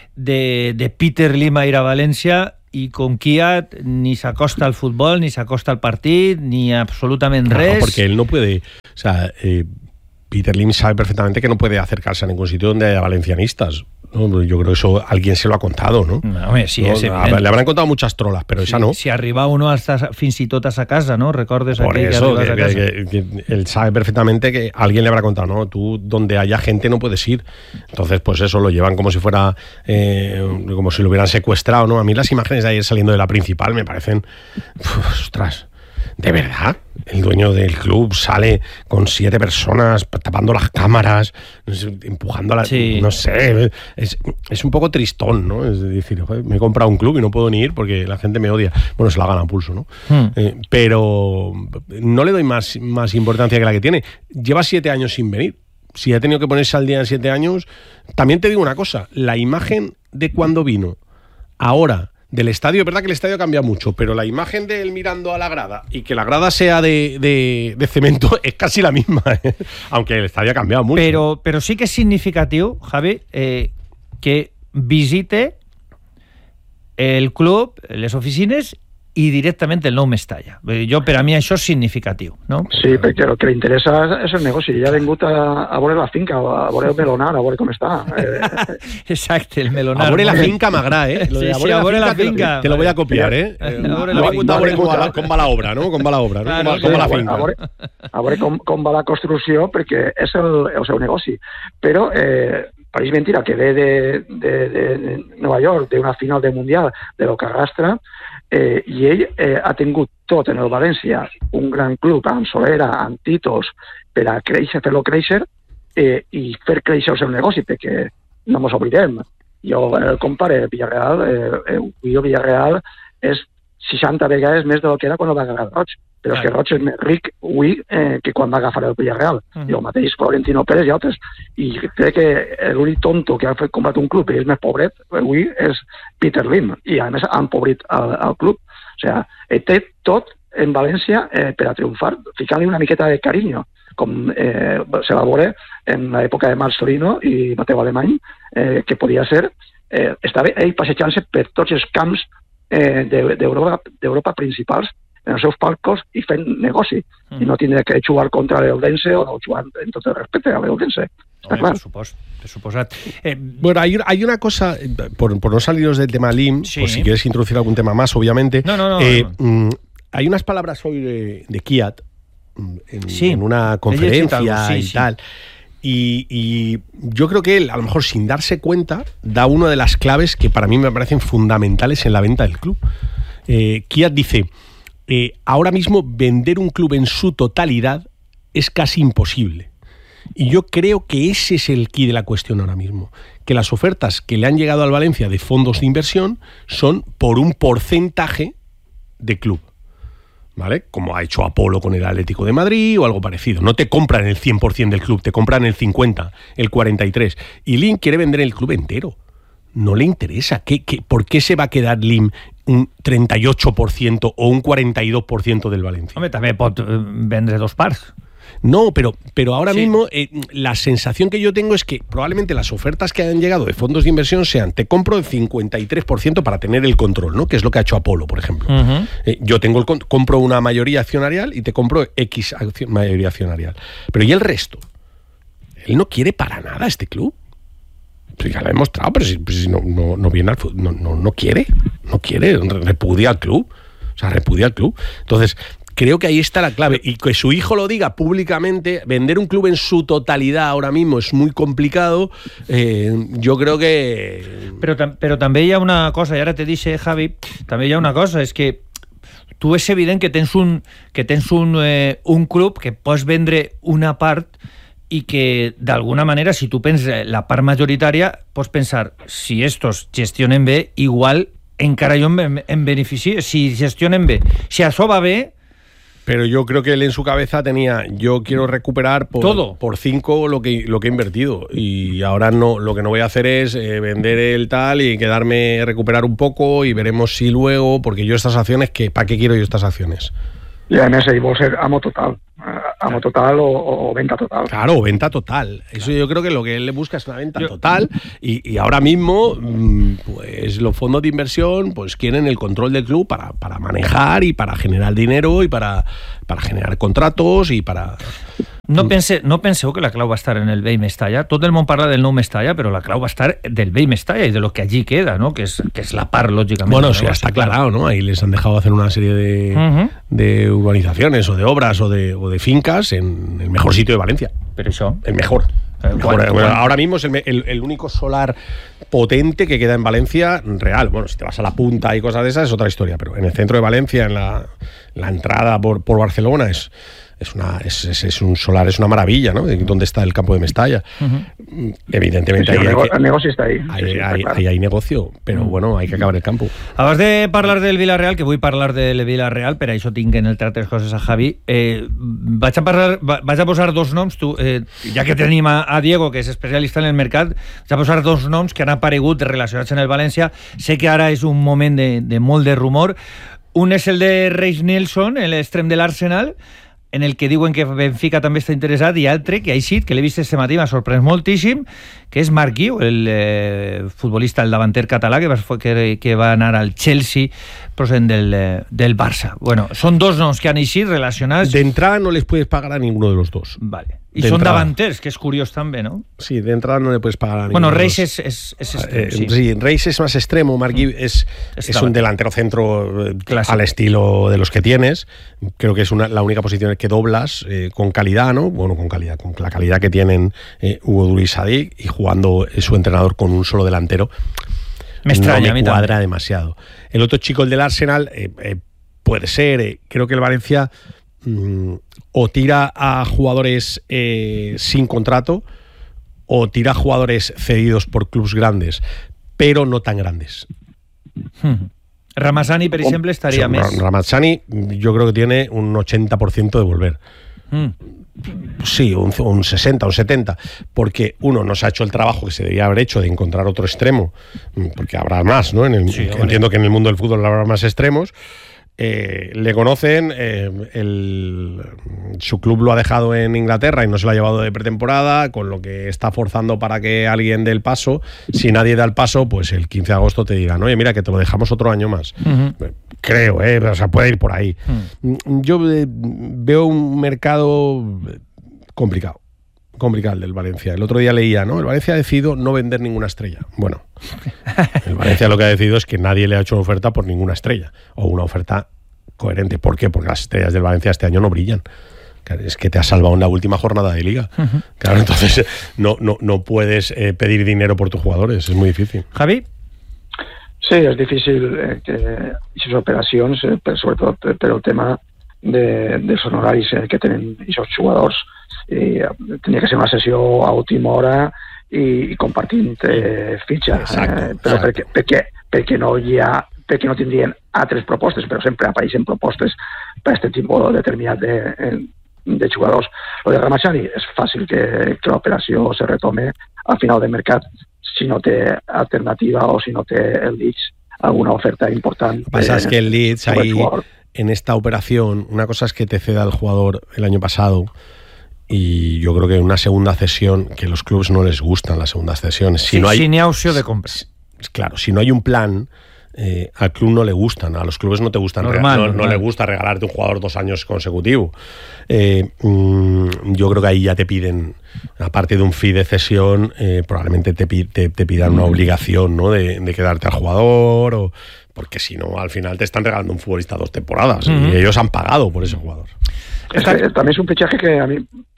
Peter Lim a ir a València i con Kiat ni s'acosta al futbol, ni s'acosta al partit, ni absolutament res. No, porque él no puede, o sea, Peter Lim sabe perfectamente que no puede acercarse a ningún sitio donde haya valencianistas. No, yo creo que eso alguien se lo ha contado, ¿no? No, sí, no, le habrán contado muchas trolas, pero sí, esa no. Si arriba uno hasta fins i tot a sa casa, ¿no? Recordes por aquell eso, que arribas a casa. Que él sabe perfectamente que alguien le habrá contado, ¿no? Tú, donde haya gente no puedes ir. Entonces, pues eso, lo llevan como si fuera, como si lo hubieran secuestrado, ¿no? A mí las imágenes de ayer saliendo de la principal me parecen, ostras, ¿de verdad? El dueño del club sale con 7 personas tapando las cámaras, empujando a la... Sí. No sé, es un poco tristón, ¿no? Es decir, me he comprado un club y no puedo ni ir porque la gente me odia. Bueno, se la gana a pulso, ¿no? Pero no le doy más importancia que la que tiene. Lleva 7 años sin venir. Si ha tenido que ponerse al día en 7 años... También te digo una cosa, la imagen de cuando vino, ahora... Del estadio, es verdad que el estadio cambia mucho, pero la imagen de él mirando a la grada y que la grada sea de cemento es casi la misma, ¿eh? Aunque el estadio ha cambiado mucho. Pero sí que es significativo, Javi, que visite el club, les oficines i directament el nou Mestalla. Per a mi això és significatiu, no? Sí, perquè el que li interessa és el negoci. Ja ha vingut a veure la finca, a veure el melonar, a veure com està. Exacte, el melonar. A veure la finca m'agrada, ¿eh? Sí, a veure la finca. Te lo voy a copiar, ¿eh? A veure com va l'obra, no? Com va l'obra, no? Com va la finca. A veure com va la construcció, perquè és el seu negoci. Però pareix mentira que ve de Nova York, d'una final del Mundial, de lo que arrastra, i ell ha tingut tot en el València, un gran club amb solera, amb títols, per a créixer, fer-lo créixer i fer créixer el seu negoci, perquè no ens oblidem. Jo el compare, Villarreal és 60 vegades més del que era quan el va agafar el Roig, però és que Roig és més ric avui que quan va agafar el Villarreal. I el mateix Florentino Pérez i altres. I crec que l'únic tonto que ha comprat un club i és més pobret avui és Peter Lim, i a més ha empobrit el club. O sigui, té tot en València per a triomfar, ficant-li una miqueta de carinyo, com se va veure en l'època de Marcelino i Mateu Alemany, que podia ser, estava ell passejant-se per tots els camps d'Europa principals en els seus palcos i fent negoci. I no tindrà que jugar contra l'Eldense o no jugar en tot el respecte a l'Eldense. Está claro. Por supuesto. Bueno, hay una cosa, por no saliros del tema Lim, sí. Por si quieres introducir algún tema más, obviamente. No. Hay unas palabras hoy de Kiat en una conferencia y tal. Y yo creo que él, a lo mejor sin darse cuenta, da una de las claves que para mí me parecen fundamentales en la venta del club. Kiat dice, ahora mismo vender un club en su totalidad es casi imposible. Y yo creo que ese es el quid de la cuestión ahora mismo, que las ofertas que le han llegado al Valencia de fondos de inversión son por un porcentaje de club, ¿vale? Como ha hecho Apolo con el Atlético de Madrid o algo parecido. No te compran el 100% del club, te compran el 50%, el 43%. Y Lim quiere vender el club entero. No le interesa. ¿Por qué se va a quedar Lim un 38% o un 42% del Valencia? Home, també pot vendre 2 parts. No, pero ahora mismo la sensación que yo tengo es que probablemente las ofertas que han llegado de fondos de inversión sean, te compro el 53% para tener el control, ¿no? Que es lo que ha hecho Apolo, por ejemplo. Yo compro una mayoría accionarial y te compro X mayoría accionarial. Pero ¿y el resto? Él no quiere para nada este club. Pues ya lo ha demostrado, pero si no viene al fútbol, no quiere, repudia al club. O sea, repudia al club. Entonces, creo que ahí está la clave. Y que su hijo lo diga públicamente, vender un club en su totalidad ahora mismo es muy complicado. Yo creo que... Però també hi ha una cosa, i ara te dice Javi, també hi ha una cosa, és que tu és evident que tens un club que pots vendre una part i que d'alguna manera, si tu penses la part majoritària, pots pensar, si estos gestionen bé, igual encara jo em beneficio, si gestionen bé. Si això va bé, pero yo creo que él en su cabeza tenía, yo quiero recuperar por 5 lo que he invertido, y ahora no, lo que no voy a hacer es vender el tal y quedarme, recuperar un poco, y veremos si luego, porque yo estas acciones, ¿para qué quiero yo estas acciones? Y además ahí vos ser amo total o venta total. Claro, o venta total. Eso yo creo que lo que él le busca es una venta total, y ahora mismo pues los fondos de inversión pues quieren el control del club para manejar y para generar dinero y para generar contratos y para... No penseu que la clau va estar en el vell Mestalla. Tot el món parla del nou Mestalla, però la clau va estar del vell Mestalla y de lo que allí queda, ¿no? Que es la par, lógicamente. Bueno, sí, está aclarado, ¿no? Ahí les han dejado hacer una serie de urbanizaciones o de obras o de fincas en el mejor sitio de Valencia. Pero eso... El mejor. Ahora mismo es el único solar potente que queda en Valencia real. Bueno, si te vas a la punta y cosas de esas es otra historia, pero en el centro de Valencia, en la entrada por Barcelona, es un solar, es una maravilla, ¿no? Donde está el campo de Mestalla. Evidentemente el negocio está ahí. Ahí hay negocio, pero bueno, hay que acabar el campo. Abans de parlar del Villarreal, que vull parlar del Villarreal, per això tinc en el Tractes Coses a Javi, vaig a posar dos noms, ja que tenim a Diego, que és especialista en el mercat, vaig a posar dos noms que han aparegut relacionats en el València. Sé que ara és un moment de molt de rumor. Un és el de Reiss Nelson, l'extrem de l'Arsenal, en el que diuen que Benfica també està interessat, i altre que ha eixit, que l'he vist este matí, m'ha sorprès moltíssim, que és Marc Guiu, el futbolista, el davanter català, que va anar al Chelsea procedent del Barça. Bueno, són dos noms que han eixit relacionats... De entrada no les puedes pagar a ninguno de los dos. Vale. Y son davanters, que es curioso también, ¿no? Sí, de entrada no le puedes pagar a ninguno. Bueno, Reiss es extremo, sí, Reiss es más extremo. Marc Guiu es un delantero centro al estilo de los que tienes. Creo que es la única posición que doblas con calidad, ¿no? Bueno, con calidad, con la calidad que tienen Hugo Duro y Sadik, y jugando su entrenador con un solo delantero. Me extraña, me cuadra demasiado. El otro chico, el del Arsenal, puede ser. Creo que el Valencia o tira a jugadores sin contrato o tira a jugadores cedidos por clubs grandes, pero no tan grandes. Ramazzani, por ejemplo, estaría más. Ramazzani yo creo que tiene un 80% de volver. Sí, un 60, un 70, porque uno no se ha hecho el trabajo que se debía haber hecho de encontrar otro extremo, porque habrá más, ¿no? Entiendo que en el mundo del fútbol habrá más extremos. Le conocen, su club lo ha dejado en Inglaterra y no se lo ha llevado de pretemporada, con lo que está forzando para que alguien dé el paso. Si nadie da el paso, pues el 15 de agosto te digan, oye, mira, que te lo dejamos otro año más. Creo, o sea, puede ir por ahí. Yo veo un mercado complicado el del Valencia. El otro día leía, ¿no? El Valencia ha decidido no vender ninguna estrella. Bueno, el Valencia lo que ha decidido es que nadie le ha hecho oferta por ninguna estrella, o una oferta coherente. ¿Por qué? Porque las estrellas del Valencia este año no brillan. Es que te has salvado en la última jornada de Liga. Claro, entonces no puedes pedir dinero por tus jugadores, es muy difícil. Javi? Sí, és difícil que aquestes operacions, sobretot per el tema dels honoraris que tenen aquests jugadors. Tenia que ser una sessió a última hora i compartint fitxa. Però perquè no tindrien altres propostes, però sempre apareixen propostes per aquest tipus determinat de jugadors. Lo de Ramazzani és fàcil que l'operació se retome al final del mercat si no té alternativa o si no té el Leeds alguna oferta importante. Lo que pasa es que el Leeds ahí, en esta operación, una cosa es que te ceda el jugador el año pasado, y yo creo que una segunda cesión, que los clubes no les gustan las segundas cesiones. Si no hay opción de compra. Claro, si no hay un plan, al club no le gustan, a los clubes no te gustan, no le gusta regalarte un jugador 2 años consecutivos. Yo creo que ahí ya te piden, aparte de un fee de cesión, probablemente te pidan una obligación, ¿no? de quedarte al jugador, porque si no, al final te están regalando un futbolista 2 temporadas y ellos han pagado por ese jugador. També és un fitxatge que a mi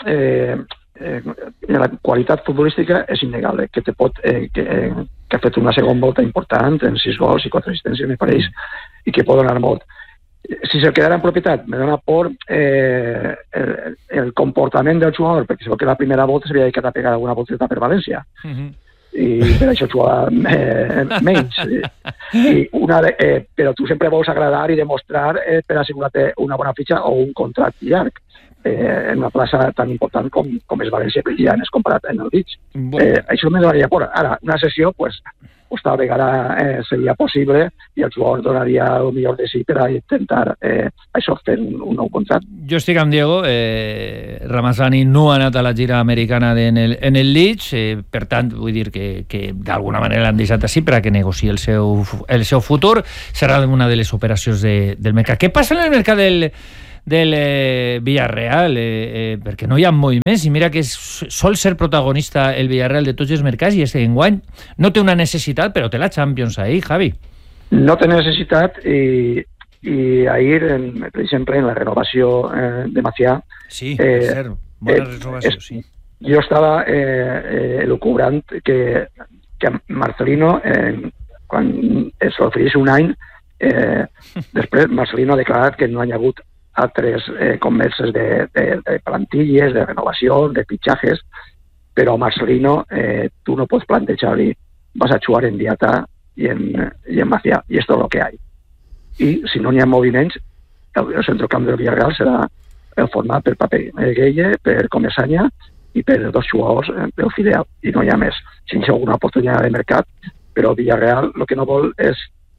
la qualitat futbolística és innegable, que ha fet una segona volta important en 6 gols i 4 assistències, me pareix, i que pot donar molt. Si se quedara en propietat, me dona por el comportament del jugador, perquè si veu que la primera volta s'havia dedicat a pegar alguna volteta per València. i per això juga menys. Però tu sempre vols agradar i demostrar per assegurar-te una bona fitxa o un contracte llarg en una plaça tan important com és València, que ja n'és comparat en el Leeds. Això me donaria por. Ara, una sessió, pues tal vegada seria possible i el jugador donaria el millor de si per a intentar això, fer un nou contracte. Jo estic amb Diego. Ramazani no ha anat a la gira americana en el Leeds, per tant, vull dir que d'alguna manera l'han deixat així per a que negociï el seu futur. Serà una de les operacions del mercat. Què passa en el mercat del Villarreal, perquè no hi ha moviments, i mira que sol ser protagonista el Villarreal de tots els mercats, i este enguany no té una necessitat, però té la Champions ahí, Javi. No té necessitat, i ahir, per exemple, en la renovació de Macià... Sí, per cert, bona renovació, sí. Jo estava elucubrant que Marcelino, quan es oferís un any, després Marcelino ha declarat que no hi ha hagut altres converses de plantilles, de renovació, de fitxajes, però Marcelino tu no pots plantejar-li vas a jugar en Diata i en Macià, i esto es lo que hay. I si no n'hi ha moviments, el centrocamp del Villarreal serà format per Pape Gueye, per Comesaña i per dos jugadors del filial, i no hi ha més. Si hi ha alguna oportunitat de mercat, però el Villarreal el que no vol és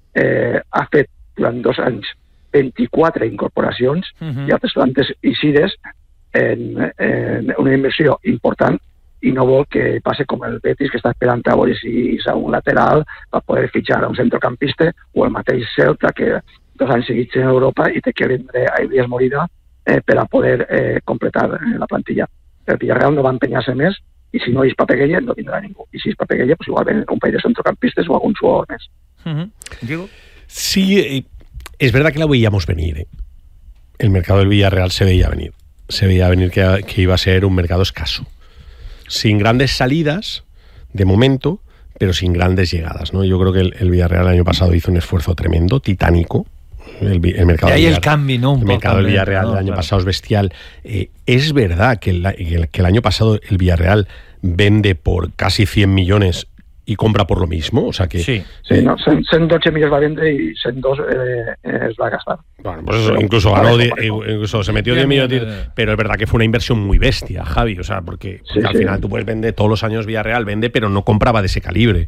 ha fet durant 2 anys 24 incorporacions i altres tantes ICIDES en una inversió important, i no vol que passe com el Betis, que està esperant a veure si hi ha un lateral per poder fitxar a un centrocampista, o el mateix Celta, que 2 anys seguits en Europa i té que vendre a Elias Morida per a poder completar la plantilla. El Villarreal no va empenyar-se més, i si no és Pape Gueye no vindrà ningú, i si és Pape Gueye pues igual ven un parell de centrocampistes o algun jugador més. Diego? Sí, es verdad que la veíamos venir. El mercado del Villarreal se veía venir. Se veía venir que iba a ser un mercado escaso. Sin grandes salidas, de momento, pero sin grandes llegadas, ¿no? Yo creo que el Villarreal el año pasado hizo un esfuerzo tremendo, titánico. El mercado y ahí el cambio, ¿no? El mercado del Villarreal el año pasado es bestial. Es verdad que el año pasado el Villarreal vende por casi 100 millones y compra por lo mismo, o sea que... Sí, no, 112 millones va a vender y 102 es va a gastar. Bueno, pues eso, incluso ganó, incluso se metió 10 millones, pero es verdad que fue una inversión muy bestia, Javi, o sea, porque al final tú puedes vender, todos los años Villarreal vende, pero no compraba de ese calibre,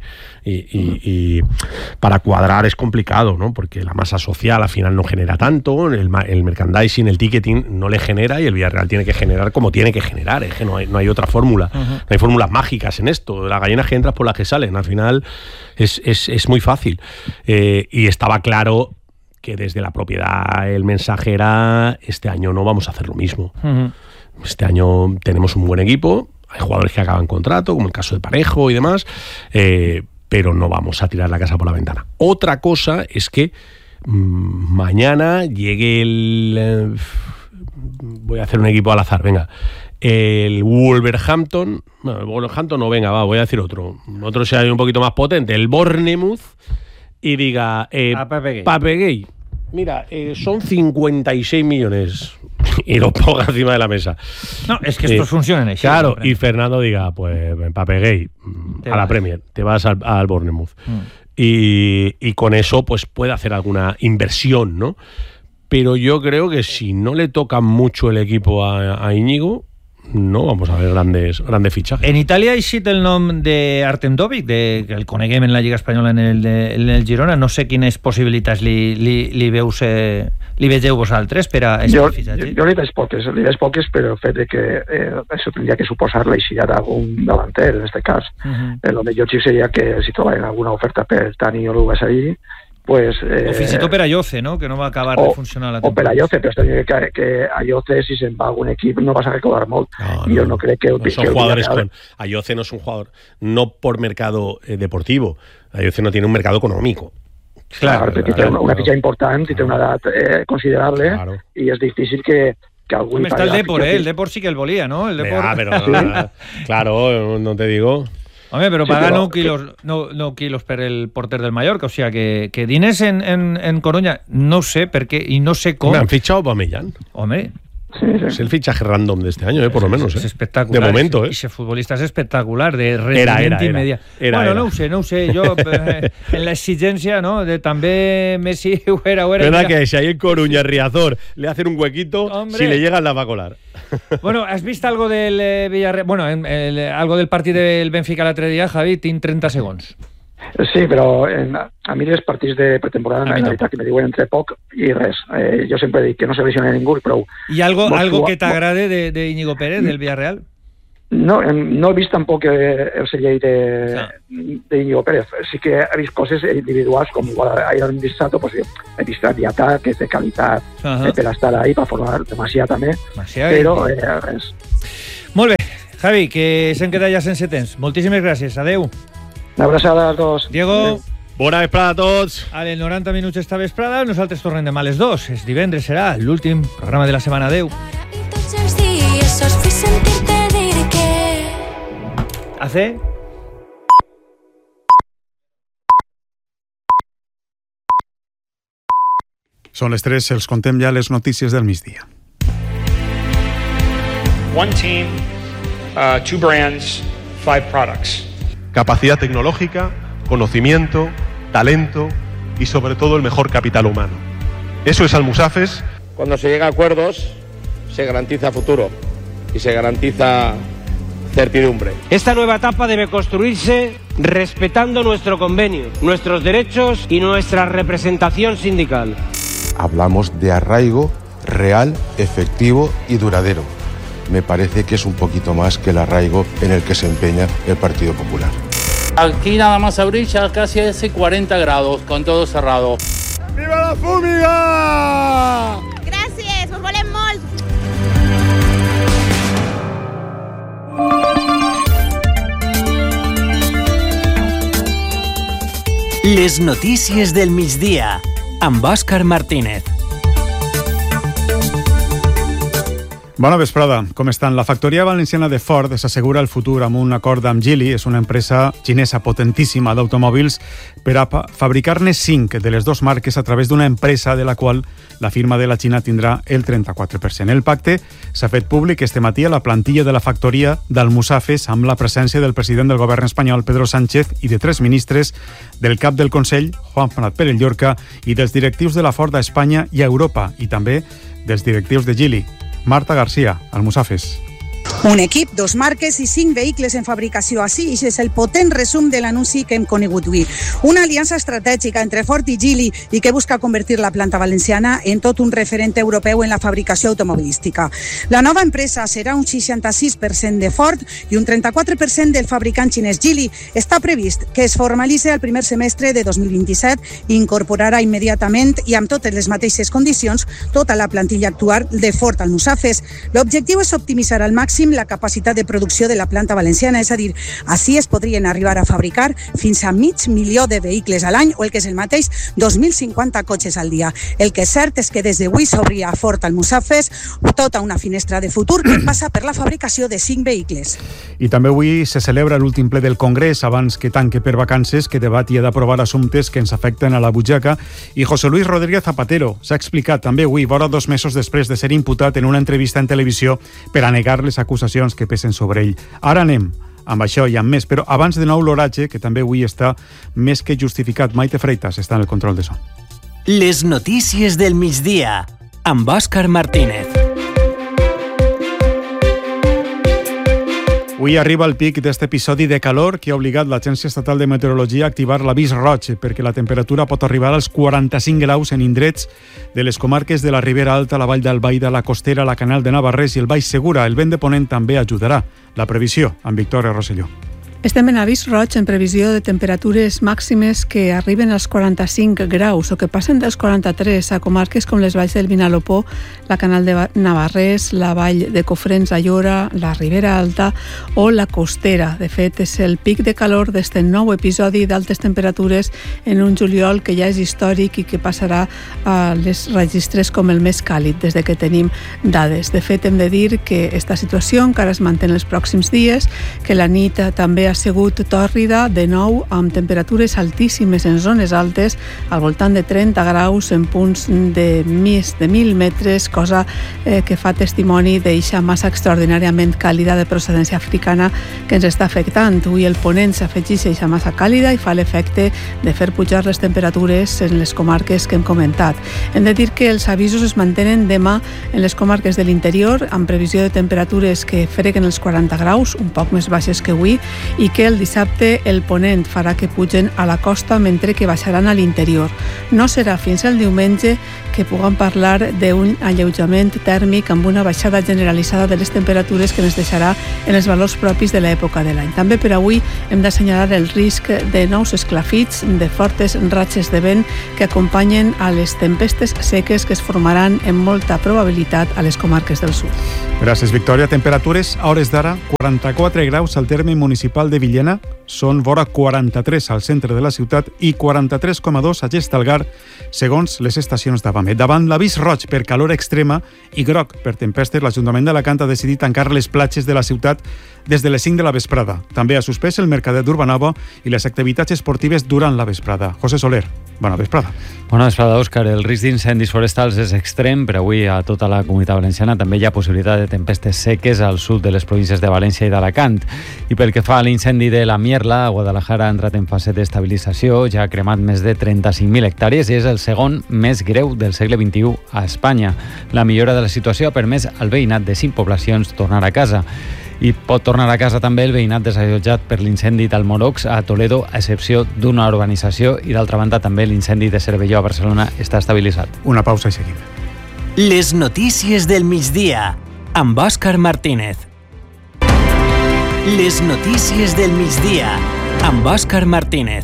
y para cuadrar es complicado, ¿no? Porque la masa social al final no genera tanto, el merchandising, el ticketing no le genera, y el Villarreal tiene que generar como tiene que generar, es que no hay otra fórmula, no hay fórmulas mágicas en esto, las gallinas que entras por las que salen, al final es muy fácil, y estaba claro que desde la propiedad el mensaje era: este año no vamos a hacer lo mismo. Este año tenemos un buen equipo, hay jugadores que acaban contrato, como el caso de Parejo y demás, pero no vamos a tirar la casa por la ventana. Otra cosa es que mañana llegue voy a hacer un equipo al azar, venga, el Wolverhampton, bueno, el Wolverhampton no, venga, voy a decir otro sea un poquito más potente, el Bournemouth, y diga Pape Gueye, mira, son 56 millones y lo ponga encima de la mesa. No, es que estos funcionan así. Claro, y Fernando diga, pues Pape Gueye a la Premier, te vas al Bournemouth. Y con eso pues puede hacer alguna inversión, ¿no? Pero yo creo que si no le toca mucho el equipo a Íñigo, no vamos a ver grandes fichajes. En Italia hi cita el nom d'Artem Dovich, que el coneguem en la Lliga Espanyola en el Girona. No sé quines possibilitats li vegeu vosaltres per a aquest fitxatge. Jo li veig poques, però el fet de que això tindria que suposar l'eixida d'algun davanter, en aquest cas. El millor xic seria que si trobaven alguna oferta per Tani o Lugasari, pues, o fins i tot per Ayoce, no? Que no va acabar de funcionar la temporada. O per Ayoce, però que Ayoce, si se'n va a algun equip, no vas a recordar molt. Jo no crec que... No son jugadores con... Ayoce no es un jugador, no por mercado deportivo. Ayoce no tiene un mercado económico. Claro, perquè té una fitxa important i té una edat considerable, i és difícil que algú... Està el Depor, el Depor sí que el volia, ¿no? El Depor... Claro, no te digo... Hombre, pero paga 9 kilos per el porter del Mallorca, o sea que diners en Coruña no sé per què i no sé com. Me han fitxat Aubameyang. Home, Es el fichaje random de este año, por lo menos. Es espectacular. De momento, Ese futbolista es espectacular, de rendimiento inmediato. Bueno, no ho sé. Jo, en l'exigència, no?, de també Messi ho era. Verdad que si ahí en Coruña, Riazor, le hacen un huequito, hombre, si le llegan la va a colar. Bueno, ¿has visto algo del Villarreal? Bueno, algo del partit del Benfica l'altre dia, Javi? Tinc 30 segons. Sí, però a mi els partits de pretemporada en realitat que me diuen entre poc i res. Jo sempre dic que no se lesiona ningú i prou. I algo que t'agrade de Íñigo Pérez, del Villarreal? No he vist tampoc el celler de Íñigo Pérez. Sí que he vist coses individuals, com ahir hem vist Sato, pues, he vist ataques de qualitat per estar ahí, per formar demasiat també, però res. Molt bé, Javi, que se'm queda ja sense temps. Moltíssimes gràcies, adeu. Una abraçada als dos. Diego. Bona vesprada a tots. A les 90 minuts esta vesprada, nosaltres tornem demà a les 2. És divendres, serà l'últim programa de la setmana. Adeu. ¿Hace? Són les 3, els contem ja les notícies del migdia. One team, 2 brands, 5 products. Capacidad tecnológica, conocimiento, talento y sobre todo el mejor capital humano. Eso es Almusafes. Cuando se llega a acuerdos, se garantiza futuro y se garantiza certidumbre. Esta nueva etapa debe construirse respetando nuestro convenio, nuestros derechos y nuestra representación sindical. Hablamos de arraigo real, efectivo y duradero. Me parece que es un poquito más que el arraigo en el que se empeña el Partido Popular. Aquí nada más abrir ya casi hace 40 grados, con todo cerrado. ¡Viva la Fúmiga! Gràcies, us volem molt! Les notícies del migdia, amb Òscar Martínez. Bona vesprada. Com estan? La factoria valenciana de Ford s'assegura el futur amb un acord amb Geely. És una empresa xinesa potentíssima d'automòbils per a fabricar-ne 5 de les 2 marques a través d'una empresa de la qual la firma de la Xina tindrà el 34%. El pacte s'ha fet públic este matí a la plantilla de la factoria d'Almusafes amb la presència del president del govern espanyol, Pedro Sánchez, i de 3 ministres, del cap del Consell, Juan Prat Pérez Llorca, i dels directius de la Ford a Espanya i a Europa, i també dels directius de Geely. Marta García, Almusafes. Un equip, 2 marques i 5 vehicles en fabricació. Així és el potent resum de l'anunci que hem conegut avui. Una aliança estratègica entre Ford i Geely i que busca convertir la planta valenciana en tot un referent europeu en la fabricació automobilística. La nova empresa serà un 66% de Ford i un 34% del fabricant xinès Geely. Està previst que es formalitzi el primer semestre de 2027 i incorporarà immediatament i amb totes les mateixes condicions tota la plantilla actual de Ford Almusafes. L'objectiu és optimitzar al màxim la capacitat de producció de la planta valenciana, és a dir, així es podrien arribar a fabricar fins a 500.000 de vehicles a l'any o el que és el mateix 2.050 cotxes al dia. El que és cert és que des d'avui s'obria a Ford Almusafes tota una finestra de futur que passa per la fabricació de 5 vehicles. I també avui se celebra l'últim ple del Congrés abans que tanque per vacances, que debat i ha d'aprovar assumptes que ens afecten a la butxaca, i José Luis Rodríguez Zapatero s'ha explicat també avui, vora 2 mesos després de ser imputat en una entrevista en televisió per a negar les acusacions que pesen sobre ell. Ara anem amb això i amb més, però abans de nou l'oratge, que també avui està més que justificat. Maite Freitas està en el control de so. Les notícies del migdia, amb Òscar Martínez. Avui arriba el pic d'aquest episodi de calor que ha obligat l'Agència Estatal de Meteorologia a activar l'avís roig perquè la temperatura pot arribar als 45 graus en indrets de les comarques de la Ribera Alta, la Vall d'Albaida, la Costera, la Canal de Navarrés i el Baix Segura. El vent de ponent també ajudarà. La previsió, amb Victòria Rosselló. Estem en avís roig en previsió de temperatures màximes que arriben als 45 graus o que passen dels 43 a comarques com les valls del Vinalopó, la Canal de Navarrés, la Vall de Cofrents, Ayora, la Ribera Alta o la Costera. De fet, és el pic de calor d'este nou episodi d'altes temperatures en un juliol que ja és històric i que passarà a les registres com el més càlid des de que tenim dades. De fet, hem de dir que esta situació encara es manté en els pròxims dies, que la nit també sigut tòrrida, de nou, amb temperatures altíssimes en zones altes, al voltant de 30 graus en punts de més de 1.000 metres, cosa que fa testimoni d'eixa massa extraordinàriament càlida de procedència africana que ens està afectant. Avui el ponent s'afegeix a eixa massa càlida i fa l'efecte de fer pujar les temperatures en les comarques que hem comentat. Hem de dir que els avisos es mantenen demà en les comarques de l'interior, amb previsió de temperatures que freguen els 40 graus, un poc més baixes que avui, i que el dissabte el ponent farà que pugen a la costa mentre que baixaran a l'interior. No serà fins al diumenge que puguem parlar d'un alleujament tèrmic amb una baixada generalitzada de les temperatures que ens deixarà en els valors propis de l'època de l'any. També per avui hem d'assenyalar el risc de nous esclafits, de fortes ratxes de vent que acompanyen a les tempestes seques que es formaran amb molta probabilitat a les comarques del sud. Gràcies, Victòria. Temperatures a hores d'ara, 44 graus al terme municipal de Villena, són vora 43 al centre de la ciutat i 43,2 a Gestalgar, segons les estacions d'Avamet. Davant l'avís roig per calor extrema i groc per tempestes, l'Ajuntament d'Alacant ha decidit tancar les platges de la ciutat des de les 5 de la vesprada. També ha suspès el mercadet d'Urbanova i les activitats esportives durant la vesprada. José Soler, bona vesprada. Bona vesprada, Òscar. El risc d'incendis forestals és extrem, però avui a tota la Comunitat Valenciana també hi ha possibilitat de tempestes seques al sud de les províncies de València i d'Alacant. I pel que fa a l'incendi de la Mierla, Guadalajara ha entrat en fase d'estabilització, ja ha cremat més de 35.000 hectàrees i és el segon més greu del segle XXI a Espanya. La millora de la situació ha permès al veïnat de 5 poblacions tornar a casa. I pot tornar a casa també el veïnat desallotjat per l'incendi d'Almorocs a Toledo, a excepció d'una urbanització, i d'altra banda també l'incendi de Cervelló a Barcelona està estabilitzat. Una pausa i seguim. Les notícies del migdia, amb Òscar Martínez. Les notícies del migdia, amb Òscar Martínez.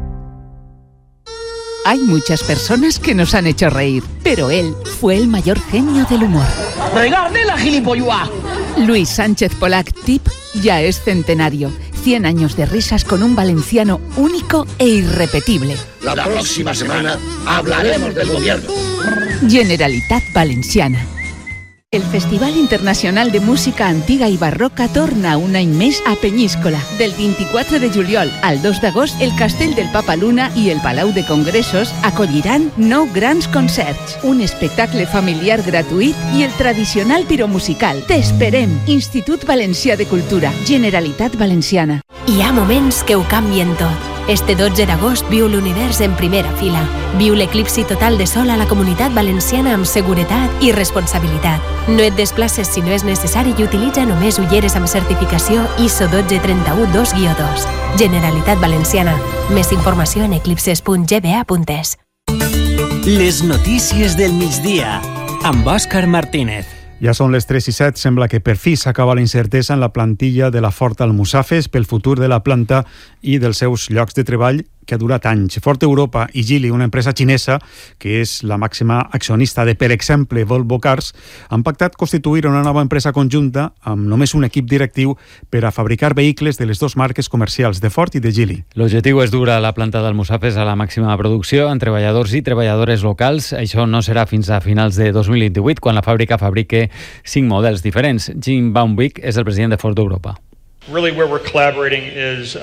Hay muchas personas que nos han hecho reír, pero él fue el mayor genio del humor. ¡Regarde la gilipollas! Luis Sánchez Polac, TIP, ya es centenario. 100 años de risas con un valenciano único e irrepetible. La próxima semana hablaremos del gobierno. Generalitat Valenciana. El Festival Internacional de Música Antiga i Barroca torna un any més a Penyíscola. Del 24 de juliol al 2 d'agost, el Castell del Papa Luna i el Palau de Congressos acolliran 9 grans concerts, un espectacle familiar gratuït i el tradicional piromusical. T'esperem! Institut Valencià de Cultura, Generalitat Valenciana. Hi ha moments que ho canvien tot. Este 12 d'agost viu l'univers en primera fila. Viu l'eclipsi total de sol a la Comunitat Valenciana amb seguretat i responsabilitat. No et desplaces si no és necessari i utilitza només ulleres amb certificació ISO 12312-2. Generalitat Valenciana. Més informació en eclipses.gba.es. Les notícies del migdia, amb Òscar Martínez. Ja són les 3 i 7, sembla que per fi s'acaba la incertesa en la plantilla de la Ford Almussafes pel futur de la planta i dels seus llocs de treball, que ha durat anys. Ford Europa i Geely, una empresa xinesa que és la màxima accionista de, per exemple, Volvo Cars, han pactat constituir una nova empresa conjunta amb només un equip directiu per a fabricar vehicles de les dues marques comercials, de Ford i de Geely. L'objectiu és dur a la planta d'Almussafes a la màxima producció amb treballadors i treballadores locals. Això no serà fins a finals de 2028, quan la fàbrica fabrique 5 models diferents. Jim Baumvik és el president de Ford Europa. Really where we're collaborating is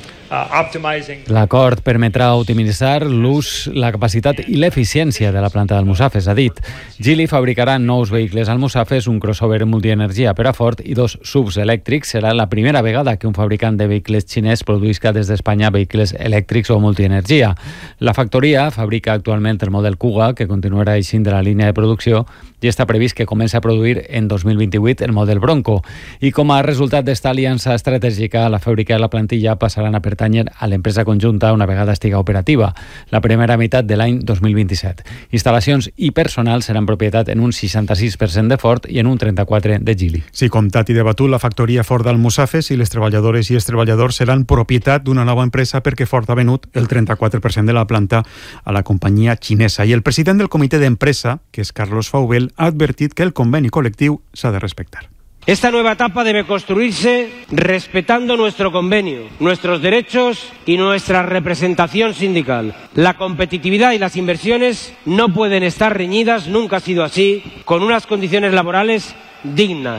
L'acord permetrà optimitzar l'ús, la capacitat i l'eficiència de la planta d'Almussafes, ha dit. Geely fabricarà nous vehicles Almussafes, un crossover multienergia per a Ford i 2 SUVs elèctrics. Serà la primera vegada que un fabricant de vehicles xinès produïsca des d'Espanya vehicles elèctrics o multienergia. La factoria fabrica actualment el model Kuga, que continuarà eixint de la línia de producció, i està previst que comenci a produir en 2028 el model Bronco. I com a resultat d'esta aliança estratègica, la fàbrica i la plantilla passaran a pertànyer a l'empresa conjunta una vegada estiga operativa, la primera meitat de l'any 2027. Instal·lacions i personal seran propietat en un 66% de Ford i en un 34% de Geely. Sí, comptat i debatut, la factoria Ford d'Almussafes i les treballadores i els treballadors seran propietat d'una nova empresa perquè Ford ha venut el 34% de la planta a la companyia xinesa. I el president del comitè d'empresa, que és Carlos Faubel, ha advertit que el conveni col·lectiu s'ha de respectar. Esta nueva etapa debe construirse respetando nuestro convenio, nuestros derechos y nuestra representación sindical. La competitividad y las inversiones no pueden estar reñidas, nunca ha sido así, con unas condiciones laborales dignas.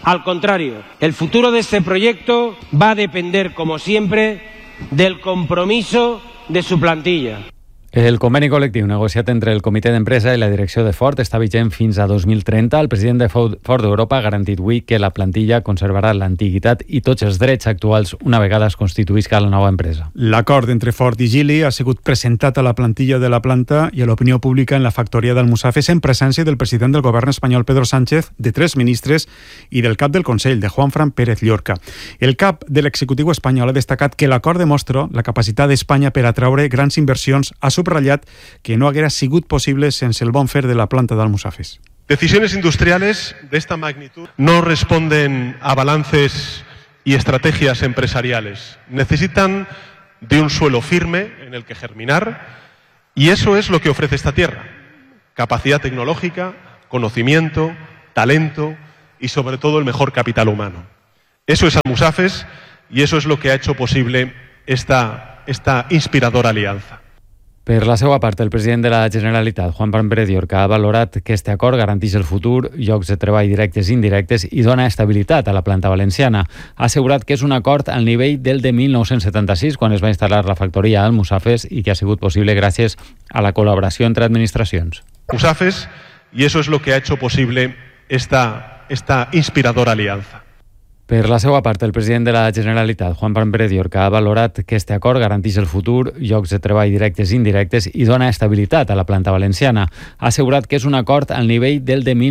Al contrario, el futuro de este proyecto va a depender, como siempre, del compromiso de su plantilla. El conveni col·lectiu negociat entre el comitè d'empresa i la direcció de Ford està vigent fins a 2030. El president de Ford Europa ha garantit avui que la plantilla conservarà l'antiguitat i tots els drets actuals una vegada es constituïsca la nova empresa. L'acord entre Ford i Geely ha sigut presentat a la plantilla de la planta i a l'opinió pública en la factoria d'Almussafes en presència del president del govern espanyol Pedro Sánchez, de 3 ministres i del cap del Consell, de Juanfran Pérez Llorca. El cap de l'executiu espanyol ha destacat que l'acord demostra la capacitat d'Espanya per atraure grans inversions. Ha subrayat que no haguera sigut posible sense el bon fer de la planta d'Almussafes. Decisiones industriales de esta magnitud no responden a balances y estrategias empresariales. Necesitan de un suelo firme en el que germinar y eso es lo que ofrece esta tierra. Capacidad tecnológica, conocimiento, talento y sobre todo el mejor capital humano. Eso es Almussafes y eso es lo que ha hecho posible esta inspiradora alianza. Per la seva part, el president de la Generalitat, Juanfran Pérez Llorca, ha valorat que este acord garanteix el futur, llocs de treball directes i indirectes i dona estabilitat a la planta valenciana. Ha assegurat que és un acord al nivell del de 1976, quan es va instal·lar la factoria a Almussafes i que ha sigut possible gràcies a la col·laboració entre administracions. Almussafes, y eso es lo que ha hecho posible esta inspiradora alianza. Per la seva part, el president de la Generalitat, Juanfran Pérez Llorca, ha valorat que este acord garanteix el futur, llocs de treball directes i indirectes i dona estabilitat a la planta valenciana. Ha assegurat que és un acord al nivell del de